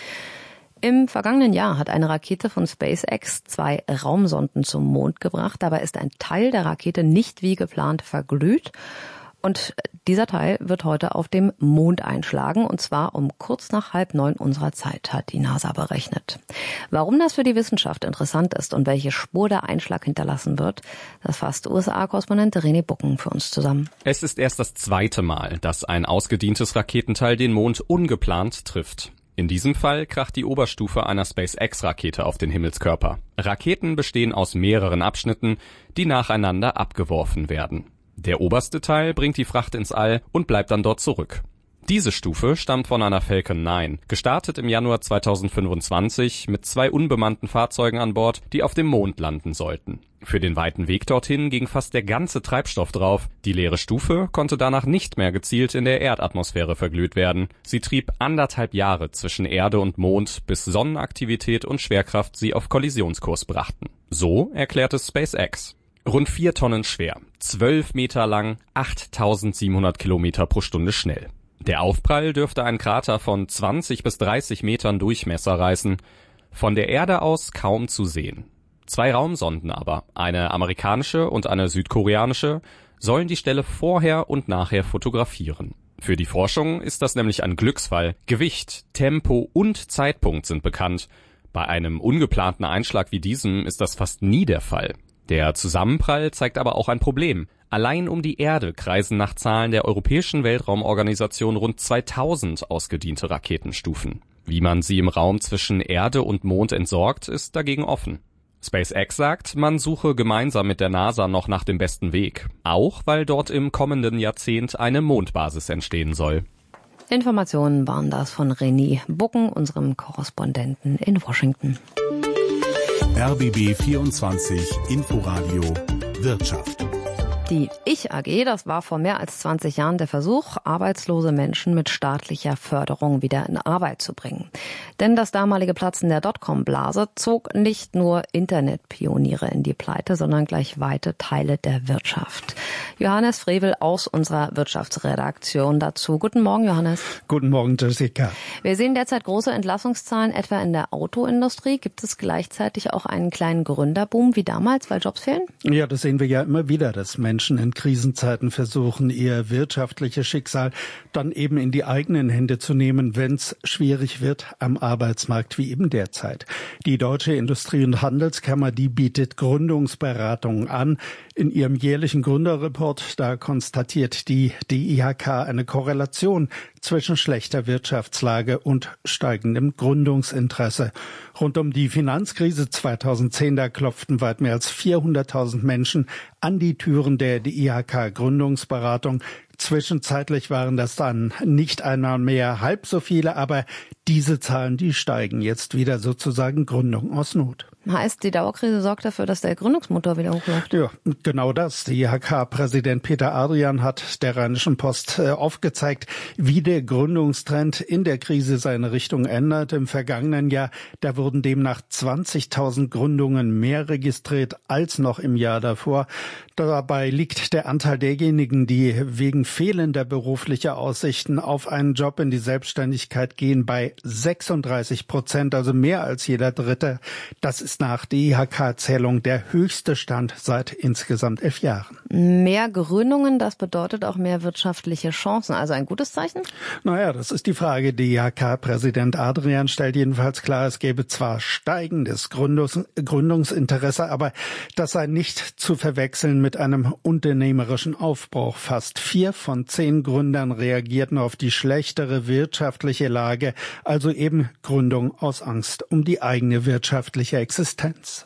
Im vergangenen Jahr hat eine Rakete von SpaceX zwei Raumsonden zum Mond gebracht. Dabei ist ein Teil der Rakete nicht wie geplant verglüht. Und dieser Teil wird heute auf dem Mond einschlagen, und zwar um kurz nach halb neun unserer Zeit, hat die NASA berechnet. Warum das für die Wissenschaft interessant ist und welche Spur der Einschlag hinterlassen wird, das fasst U S A-Korrespondent René Bucken für uns zusammen. Es ist erst das zweite Mal, dass ein ausgedientes Raketenteil den Mond ungeplant trifft. In diesem Fall kracht die Oberstufe einer SpaceX-Rakete auf den Himmelskörper. Raketen bestehen aus mehreren Abschnitten, die nacheinander abgeworfen werden. Der oberste Teil bringt die Fracht ins All und bleibt dann dort zurück. Diese Stufe stammt von einer Falcon neun, gestartet im Januar zweitausendfünfundzwanzig mit zwei unbemannten Fahrzeugen an Bord, die auf dem Mond landen sollten. Für den weiten Weg dorthin ging fast der ganze Treibstoff drauf. Die leere Stufe konnte danach nicht mehr gezielt in der Erdatmosphäre verglüht werden. Sie trieb anderthalb Jahre zwischen Erde und Mond, bis Sonnenaktivität und Schwerkraft sie auf Kollisionskurs brachten. So erklärte SpaceX. Rund vier Tonnen schwer, zwölf Meter lang, achttausendsiebenhundert Kilometer pro Stunde schnell. Der Aufprall dürfte einen Krater von zwanzig bis dreißig Metern Durchmesser reißen. Von der Erde aus kaum zu sehen. Zwei Raumsonden aber, eine amerikanische und eine südkoreanische, sollen die Stelle vorher und nachher fotografieren. Für die Forschung ist das nämlich ein Glücksfall. Gewicht, Tempo und Zeitpunkt sind bekannt. Bei einem ungeplanten Einschlag wie diesem ist das fast nie der Fall. Der Zusammenprall zeigt aber auch ein Problem. Allein um die Erde kreisen nach Zahlen der Europäischen Weltraumorganisation rund zweitausend ausgediente Raketenstufen. Wie man sie im Raum zwischen Erde und Mond entsorgt, ist dagegen offen. SpaceX sagt, man suche gemeinsam mit der NASA noch nach dem besten Weg. Auch weil dort im kommenden Jahrzehnt eine Mondbasis entstehen soll. Informationen waren das von René Bucken, unserem Korrespondenten in Washington. R B B vierundzwanzig Inforadio Wirtschaft. Die Ich A G, das war vor mehr als zwanzig Jahren der Versuch, arbeitslose Menschen mit staatlicher Förderung wieder in Arbeit zu bringen. Denn das damalige Platzen der Dotcom-Blase zog nicht nur Internetpioniere in die Pleite, sondern gleich weite Teile der Wirtschaft. Johannes Frevel aus unserer Wirtschaftsredaktion dazu. Guten Morgen, Johannes. Guten Morgen, Jessica. Wir sehen derzeit große Entlassungszahlen, etwa in der Autoindustrie. Gibt es gleichzeitig auch einen kleinen Gründerboom wie damals, weil Jobs fehlen? Ja, das sehen wir ja immer wieder, dass Menschen in Krisenzeiten versuchen, ihr wirtschaftliches Schicksal dann eben in die eigenen Hände zu nehmen, wenn es schwierig wird am Arbeitsmarkt, wie eben derzeit. Die Deutsche Industrie- und Handelskammer, die bietet Gründungsberatungen an. In ihrem jährlichen Gründerreport, da konstatiert die D I H K eine Korrelation zwischen schlechter Wirtschaftslage und steigendem Gründungsinteresse. Rund um die Finanzkrise zweitausendzehn, da klopften weit mehr als vierhunderttausend Menschen an die Türen der D I H K-Gründungsberatung. Zwischenzeitlich waren das dann nicht einmal mehr halb so viele, aber diese Zahlen, die steigen jetzt wieder, sozusagen Gründung aus Not. Heißt, die Dauerkrise sorgt dafür, dass der Gründungsmotor wieder hochläuft? Ja, genau das. D I H K-Präsident Peter Adrian hat der Rheinischen Post äh, aufgezeigt, wie der Gründungstrend in der Krise seine Richtung ändert. Im vergangenen Jahr, da wurden demnach zwanzigtausend Gründungen mehr registriert als noch im Jahr davor. Dabei liegt der Anteil derjenigen, die wegen fehlender beruflicher Aussichten auf einen Job in die Selbstständigkeit gehen, bei sechsunddreißig Prozent, also mehr als jeder Dritte. Das ist nach D I H K-Zählung der höchste Stand seit insgesamt elf Jahren. Mehr Gründungen, das bedeutet auch mehr wirtschaftliche Chancen. Also ein gutes Zeichen? Naja, das ist die Frage. D I H K-Präsident Adrian stellt jedenfalls klar, es gäbe zwar steigendes Gründungs- Gründungsinteresse, aber das sei nicht zu verwechseln mit einem unternehmerischen Aufbruch. Fast vier von zehn Gründern reagierten auf die schlechtere wirtschaftliche Lage, also eben Gründung aus Angst um die eigene wirtschaftliche Existenz.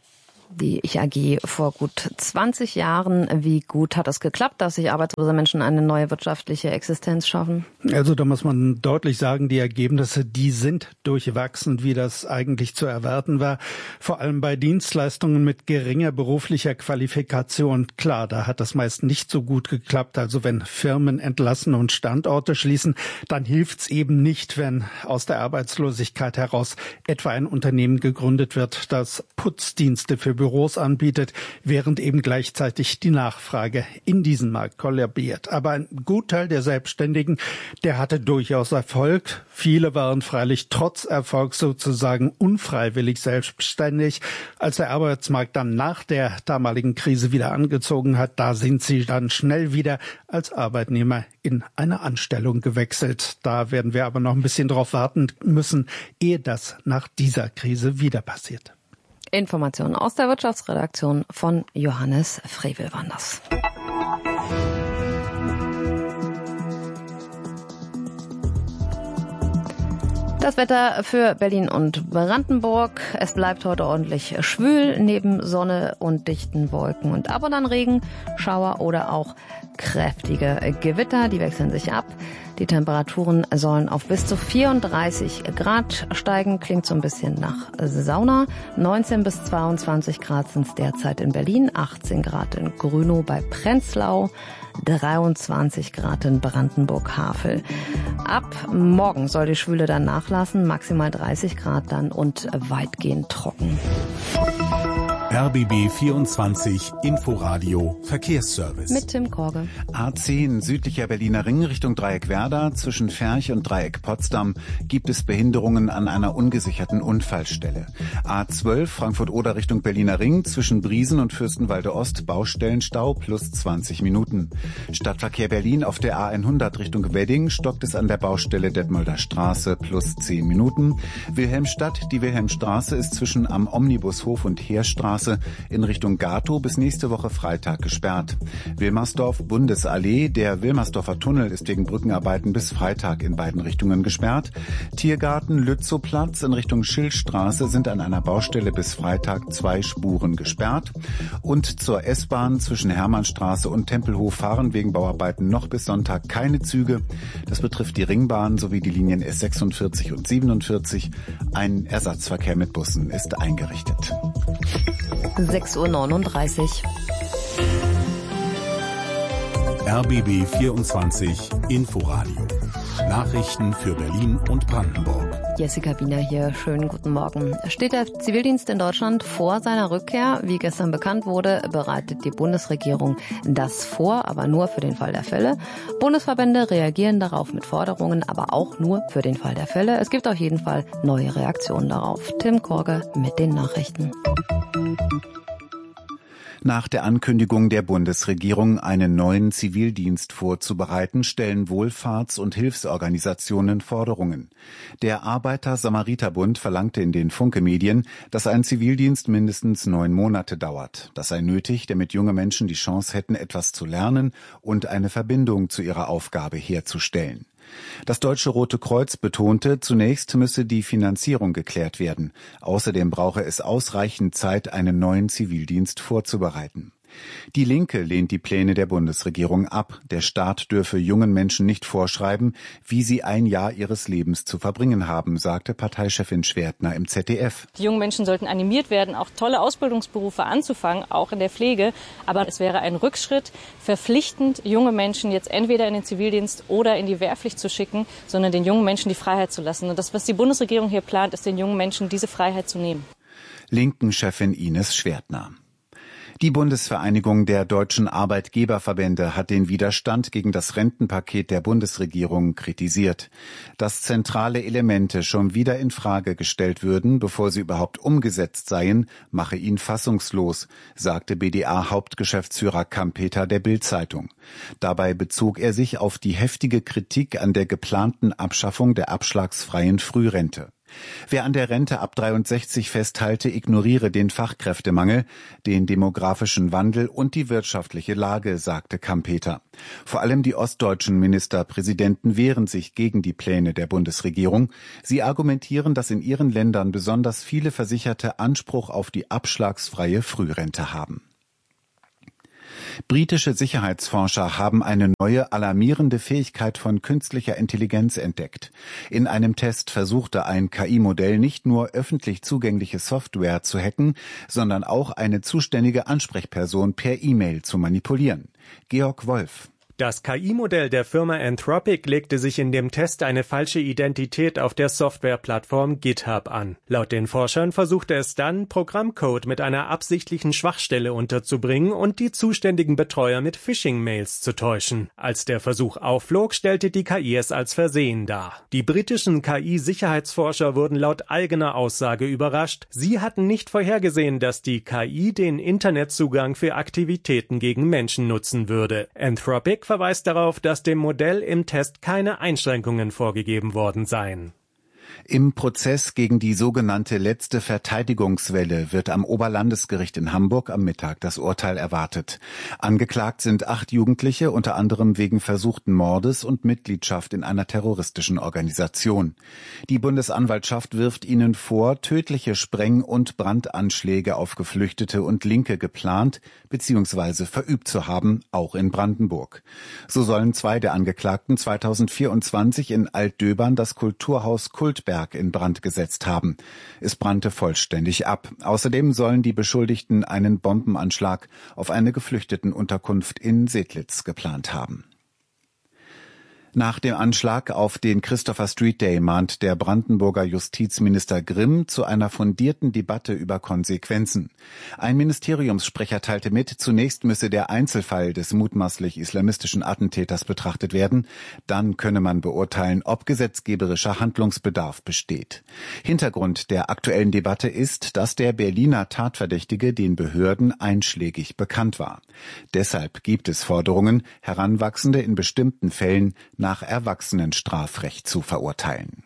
Die Ich A G vor gut zwanzig Jahren. Wie gut hat es geklappt, dass sich arbeitslose Menschen eine neue wirtschaftliche Existenz schaffen? Also da muss man deutlich sagen, die Ergebnisse, die sind durchwachsen, wie das eigentlich zu erwarten war. Vor allem bei Dienstleistungen mit geringer beruflicher Qualifikation. Klar, da hat das meist nicht so gut geklappt. Also wenn Firmen entlassen und Standorte schließen, dann hilft's eben nicht, wenn aus der Arbeitslosigkeit heraus etwa ein Unternehmen gegründet wird, das Putzdienste für Büros anbietet, während eben gleichzeitig die Nachfrage in diesen Markt kollabiert. Aber ein Gutteil der Selbstständigen, der hatte durchaus Erfolg. Viele waren freilich trotz Erfolg sozusagen unfreiwillig selbstständig. Als der Arbeitsmarkt dann nach der damaligen Krise wieder angezogen hat, da sind sie dann schnell wieder als Arbeitnehmer in eine Anstellung gewechselt. Da werden wir aber noch ein bisschen drauf warten müssen, ehe das nach dieser Krise wieder passiert. Informationen aus der Wirtschaftsredaktion von Johannes Frevel waren das. Das Wetter für Berlin und Brandenburg. Es bleibt heute ordentlich schwül, neben Sonne und dichten Wolken und ab und an Regen, Schauer oder auch kräftige Gewitter. Die wechseln sich ab. Die Temperaturen sollen auf bis zu vierunddreißig Grad steigen. Klingt so ein bisschen nach Sauna. neunzehn bis zweiundzwanzig Grad sind es derzeit in Berlin, achtzehn Grad in Grünow bei Prenzlau, dreiundzwanzig Grad in Brandenburg-Havel. Ab morgen soll die Schwüle dann nachlassen, maximal dreißig Grad dann und weitgehend trocken. R B B vierundzwanzig Inforadio Verkehrsservice. Mit Tim Korge. A zehn südlicher Berliner Ring Richtung Dreieck Werder zwischen Ferch und Dreieck Potsdam gibt es Behinderungen an einer ungesicherten Unfallstelle. A zwölf Frankfurt-Oder Richtung Berliner Ring zwischen Briesen und Fürstenwalde Ost Baustellenstau plus zwanzig Minuten. Stadtverkehr Berlin auf der A hundert Richtung Wedding stockt es an der Baustelle Detmolder Straße plus zehn Minuten. Wilhelmstadt, die Wilhelmstraße ist zwischen am Omnibushof und Heerstraße in Richtung Gatow bis nächste Woche Freitag gesperrt. Wilmersdorf Bundesallee, der Wilmersdorfer Tunnel ist wegen Brückenarbeiten bis Freitag in beiden Richtungen gesperrt. Tiergarten Lützowplatz in Richtung Schildstraße sind an einer Baustelle bis Freitag zwei Spuren gesperrt. Und zur S-Bahn zwischen Hermannstraße und Tempelhof fahren wegen Bauarbeiten noch bis Sonntag keine Züge. Das betrifft die Ringbahn sowie die Linien S sechsundvierzig und siebenundvierzig. Ein Ersatzverkehr mit Bussen ist eingerichtet. sechs Uhr neununddreißig. R B B vierundzwanzig Inforadio. Nachrichten für Berlin und Brandenburg. Jessica Wiener hier. Schönen guten Morgen. Steht der Zivildienst in Deutschland vor seiner Rückkehr? Wie gestern bekannt wurde, bereitet die Bundesregierung das vor, aber nur für den Fall der Fälle. Bundesverbände reagieren darauf mit Forderungen, aber auch nur für den Fall der Fälle. Es gibt auf jeden Fall neue Reaktionen darauf. Tim Korge mit den Nachrichten. Nach der Ankündigung der Bundesregierung, einen neuen Zivildienst vorzubereiten, stellen Wohlfahrts- und Hilfsorganisationen Forderungen. Der Arbeiter-Samariter-Bund verlangte in den Funke-Medien, dass ein Zivildienst mindestens neun Monate dauert. Das sei nötig, damit junge Menschen die Chance hätten, etwas zu lernen und eine Verbindung zu ihrer Aufgabe herzustellen. Das Deutsche Rote Kreuz betonte, zunächst müsse die Finanzierung geklärt werden. Außerdem brauche es ausreichend Zeit, einen neuen Zivildienst vorzubereiten. Die Linke lehnt die Pläne der Bundesregierung ab. Der Staat dürfe jungen Menschen nicht vorschreiben, wie sie ein Jahr ihres Lebens zu verbringen haben, sagte Parteichefin Schwertner im Z D F. Die jungen Menschen sollten animiert werden, auch tolle Ausbildungsberufe anzufangen, auch in der Pflege. Aber es wäre ein Rückschritt, verpflichtend junge Menschen jetzt entweder in den Zivildienst oder in die Wehrpflicht zu schicken, sondern den jungen Menschen die Freiheit zu lassen. Und das, was die Bundesregierung hier plant, ist den jungen Menschen diese Freiheit zu nehmen. Linken-Chefin Ines Schwertner. Die Bundesvereinigung der deutschen Arbeitgeberverbände hat den Widerstand gegen das Rentenpaket der Bundesregierung kritisiert. Dass zentrale Elemente schon wieder in Frage gestellt würden, bevor sie überhaupt umgesetzt seien, mache ihn fassungslos, sagte B D A-Hauptgeschäftsführer Kampeter der Bild-Zeitung. Dabei bezog er sich auf die heftige Kritik an der geplanten Abschaffung der abschlagsfreien Frührente. Wer an der Rente ab dreiundsechzig festhalte, ignoriere den Fachkräftemangel, den demografischen Wandel und die wirtschaftliche Lage, sagte Kampeter. Vor allem die ostdeutschen Ministerpräsidenten wehren sich gegen die Pläne der Bundesregierung. Sie argumentieren, dass in ihren Ländern besonders viele Versicherte Anspruch auf die abschlagsfreie Frührente haben. Britische Sicherheitsforscher haben eine neue alarmierende Fähigkeit von künstlicher Intelligenz entdeckt. In einem Test versuchte ein K I-Modell nicht nur öffentlich zugängliche Software zu hacken, sondern auch eine zuständige Ansprechperson per E-Mail zu manipulieren. Georg Wolf. Das K I-Modell der Firma Anthropic legte sich in dem Test eine falsche Identität auf der Softwareplattform GitHub an. Laut den Forschern versuchte es dann, Programmcode mit einer absichtlichen Schwachstelle unterzubringen und die zuständigen Betreuer mit Phishing-Mails zu täuschen. Als der Versuch aufflog, stellte die K I es als Versehen dar. Die britischen K I-Sicherheitsforscher wurden laut eigener Aussage überrascht. Sie hatten nicht vorhergesehen, dass die K I den Internetzugang für Aktivitäten gegen Menschen nutzen würde. Anthropic verweist darauf, dass dem Modell im Test keine Einschränkungen vorgegeben worden seien. Im Prozess gegen die sogenannte letzte Verteidigungswelle wird am Oberlandesgericht in Hamburg am Mittag das Urteil erwartet. Angeklagt sind acht Jugendliche, unter anderem wegen versuchten Mordes und Mitgliedschaft in einer terroristischen Organisation. Die Bundesanwaltschaft wirft ihnen vor, tödliche Spreng- und Brandanschläge auf Geflüchtete und Linke geplant bzw. verübt zu haben, auch in Brandenburg. So sollen zwei der Angeklagten zweitausendvierundzwanzig in Altdöbern das Kulturhaus Kultberg in Brand gesetzt haben. Es brannte vollständig ab. Außerdem sollen die Beschuldigten einen Bombenanschlag auf eine Geflüchtetenunterkunft in Sedlitz geplant haben. Nach dem Anschlag auf den Christopher Street Day mahnt der Brandenburger Justizminister Grimm zu einer fundierten Debatte über Konsequenzen. Ein Ministeriumssprecher teilte mit, zunächst müsse der Einzelfall des mutmaßlich islamistischen Attentäters betrachtet werden. Dann könne man beurteilen, ob gesetzgeberischer Handlungsbedarf besteht. Hintergrund der aktuellen Debatte ist, dass der Berliner Tatverdächtige den Behörden einschlägig bekannt war. Deshalb gibt es Forderungen, Heranwachsende in bestimmten Fällen nach Erwachsenenstrafrecht zu verurteilen.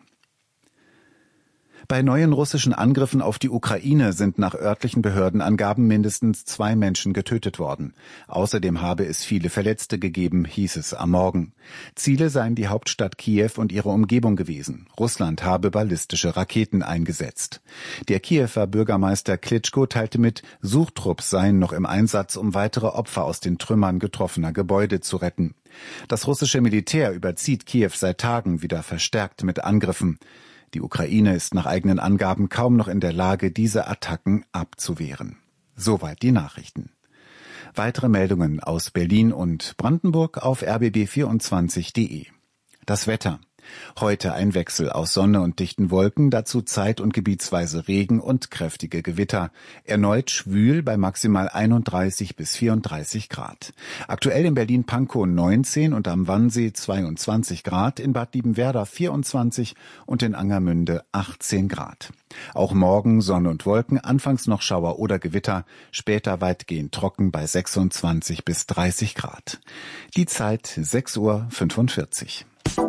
Bei neuen russischen Angriffen auf die Ukraine sind nach örtlichen Behördenangaben mindestens zwei Menschen getötet worden. Außerdem habe es viele Verletzte gegeben, hieß es am Morgen. Ziele seien die Hauptstadt Kiew und ihre Umgebung gewesen. Russland habe ballistische Raketen eingesetzt. Der Kiewer Bürgermeister Klitschko teilte mit, Suchtrupps seien noch im Einsatz, um weitere Opfer aus den Trümmern getroffener Gebäude zu retten. Das russische Militär überzieht Kiew seit Tagen wieder verstärkt mit Angriffen. Die Ukraine ist nach eigenen Angaben kaum noch in der Lage, diese Attacken abzuwehren. Soweit die Nachrichten. Weitere Meldungen aus Berlin und Brandenburg auf r b b vierundzwanzig punkt de. Das Wetter. Heute ein Wechsel aus Sonne und dichten Wolken, dazu zeit- und gebietsweise Regen und kräftige Gewitter. Erneut schwül bei maximal einunddreißig bis vierunddreißig Grad. Aktuell in Berlin-Pankow neunzehn und am Wannsee zweiundzwanzig Grad, in Bad Liebenwerda vierundzwanzig und in Angermünde achtzehn Grad. Auch morgen Sonne und Wolken, anfangs noch Schauer oder Gewitter, später weitgehend trocken bei sechsundzwanzig bis dreißig Grad. Die Zeit sechs Uhr fünfundvierzig.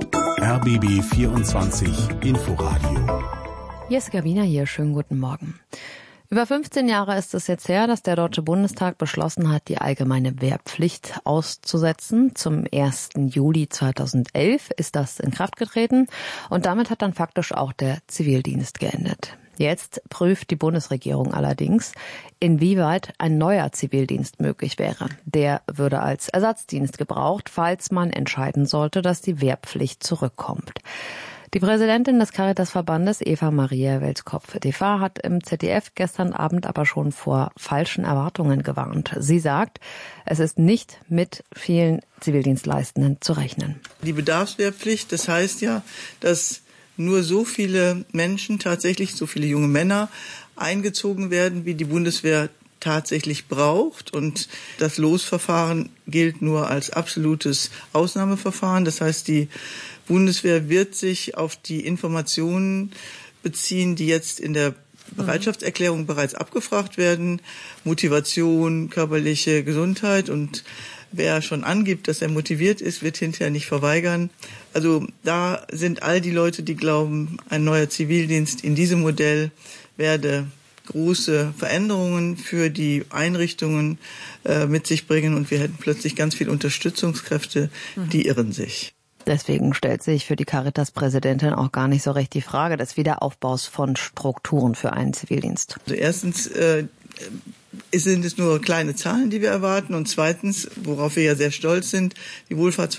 R B B vierundzwanzig Inforadio. Jessica Wiener hier, schönen guten Morgen. Über fünfzehn Jahre ist es jetzt her, dass der Deutsche Bundestag beschlossen hat, die allgemeine Wehrpflicht auszusetzen. Zum ersten Juli zweitausendelf ist das in Kraft getreten und damit hat dann faktisch auch der Zivildienst geendet. Jetzt prüft die Bundesregierung allerdings, inwieweit ein neuer Zivildienst möglich wäre. Der würde als Ersatzdienst gebraucht, falls man entscheiden sollte, dass die Wehrpflicht zurückkommt. Die Präsidentin des Caritas-Verbandes, Eva Maria Welskopf-Defa, hat im Z D F gestern Abend aber schon vor falschen Erwartungen gewarnt. Sie sagt, es ist nicht mit vielen Zivildienstleistenden zu rechnen. Die Bedarfswehrpflicht, das heißt ja, dass nur so viele Menschen, tatsächlich so viele junge Männer, eingezogen werden, wie die Bundeswehr tatsächlich braucht. Und das Losverfahren gilt nur als absolutes Ausnahmeverfahren. Das heißt, die Bundeswehr wird sich auf die Informationen beziehen, die jetzt in der Bereitschaftserklärung bereits abgefragt werden. Motivation, körperliche Gesundheit, und wer schon angibt, dass er motiviert ist, wird hinterher nicht verweigern. Also da sind all die Leute, die glauben, ein neuer Zivildienst in diesem Modell werde große Veränderungen für die Einrichtungen äh, mit sich bringen und wir hätten plötzlich ganz viele Unterstützungskräfte, die irren sich. Deswegen stellt sich für die Caritas-Präsidentin auch gar nicht so recht die Frage des Wiederaufbaus von Strukturen für einen Zivildienst. Also erstens äh, sind es nur kleine Zahlen, die wir erwarten, und zweitens, worauf wir ja sehr stolz sind, die Wohlfahrtsverbände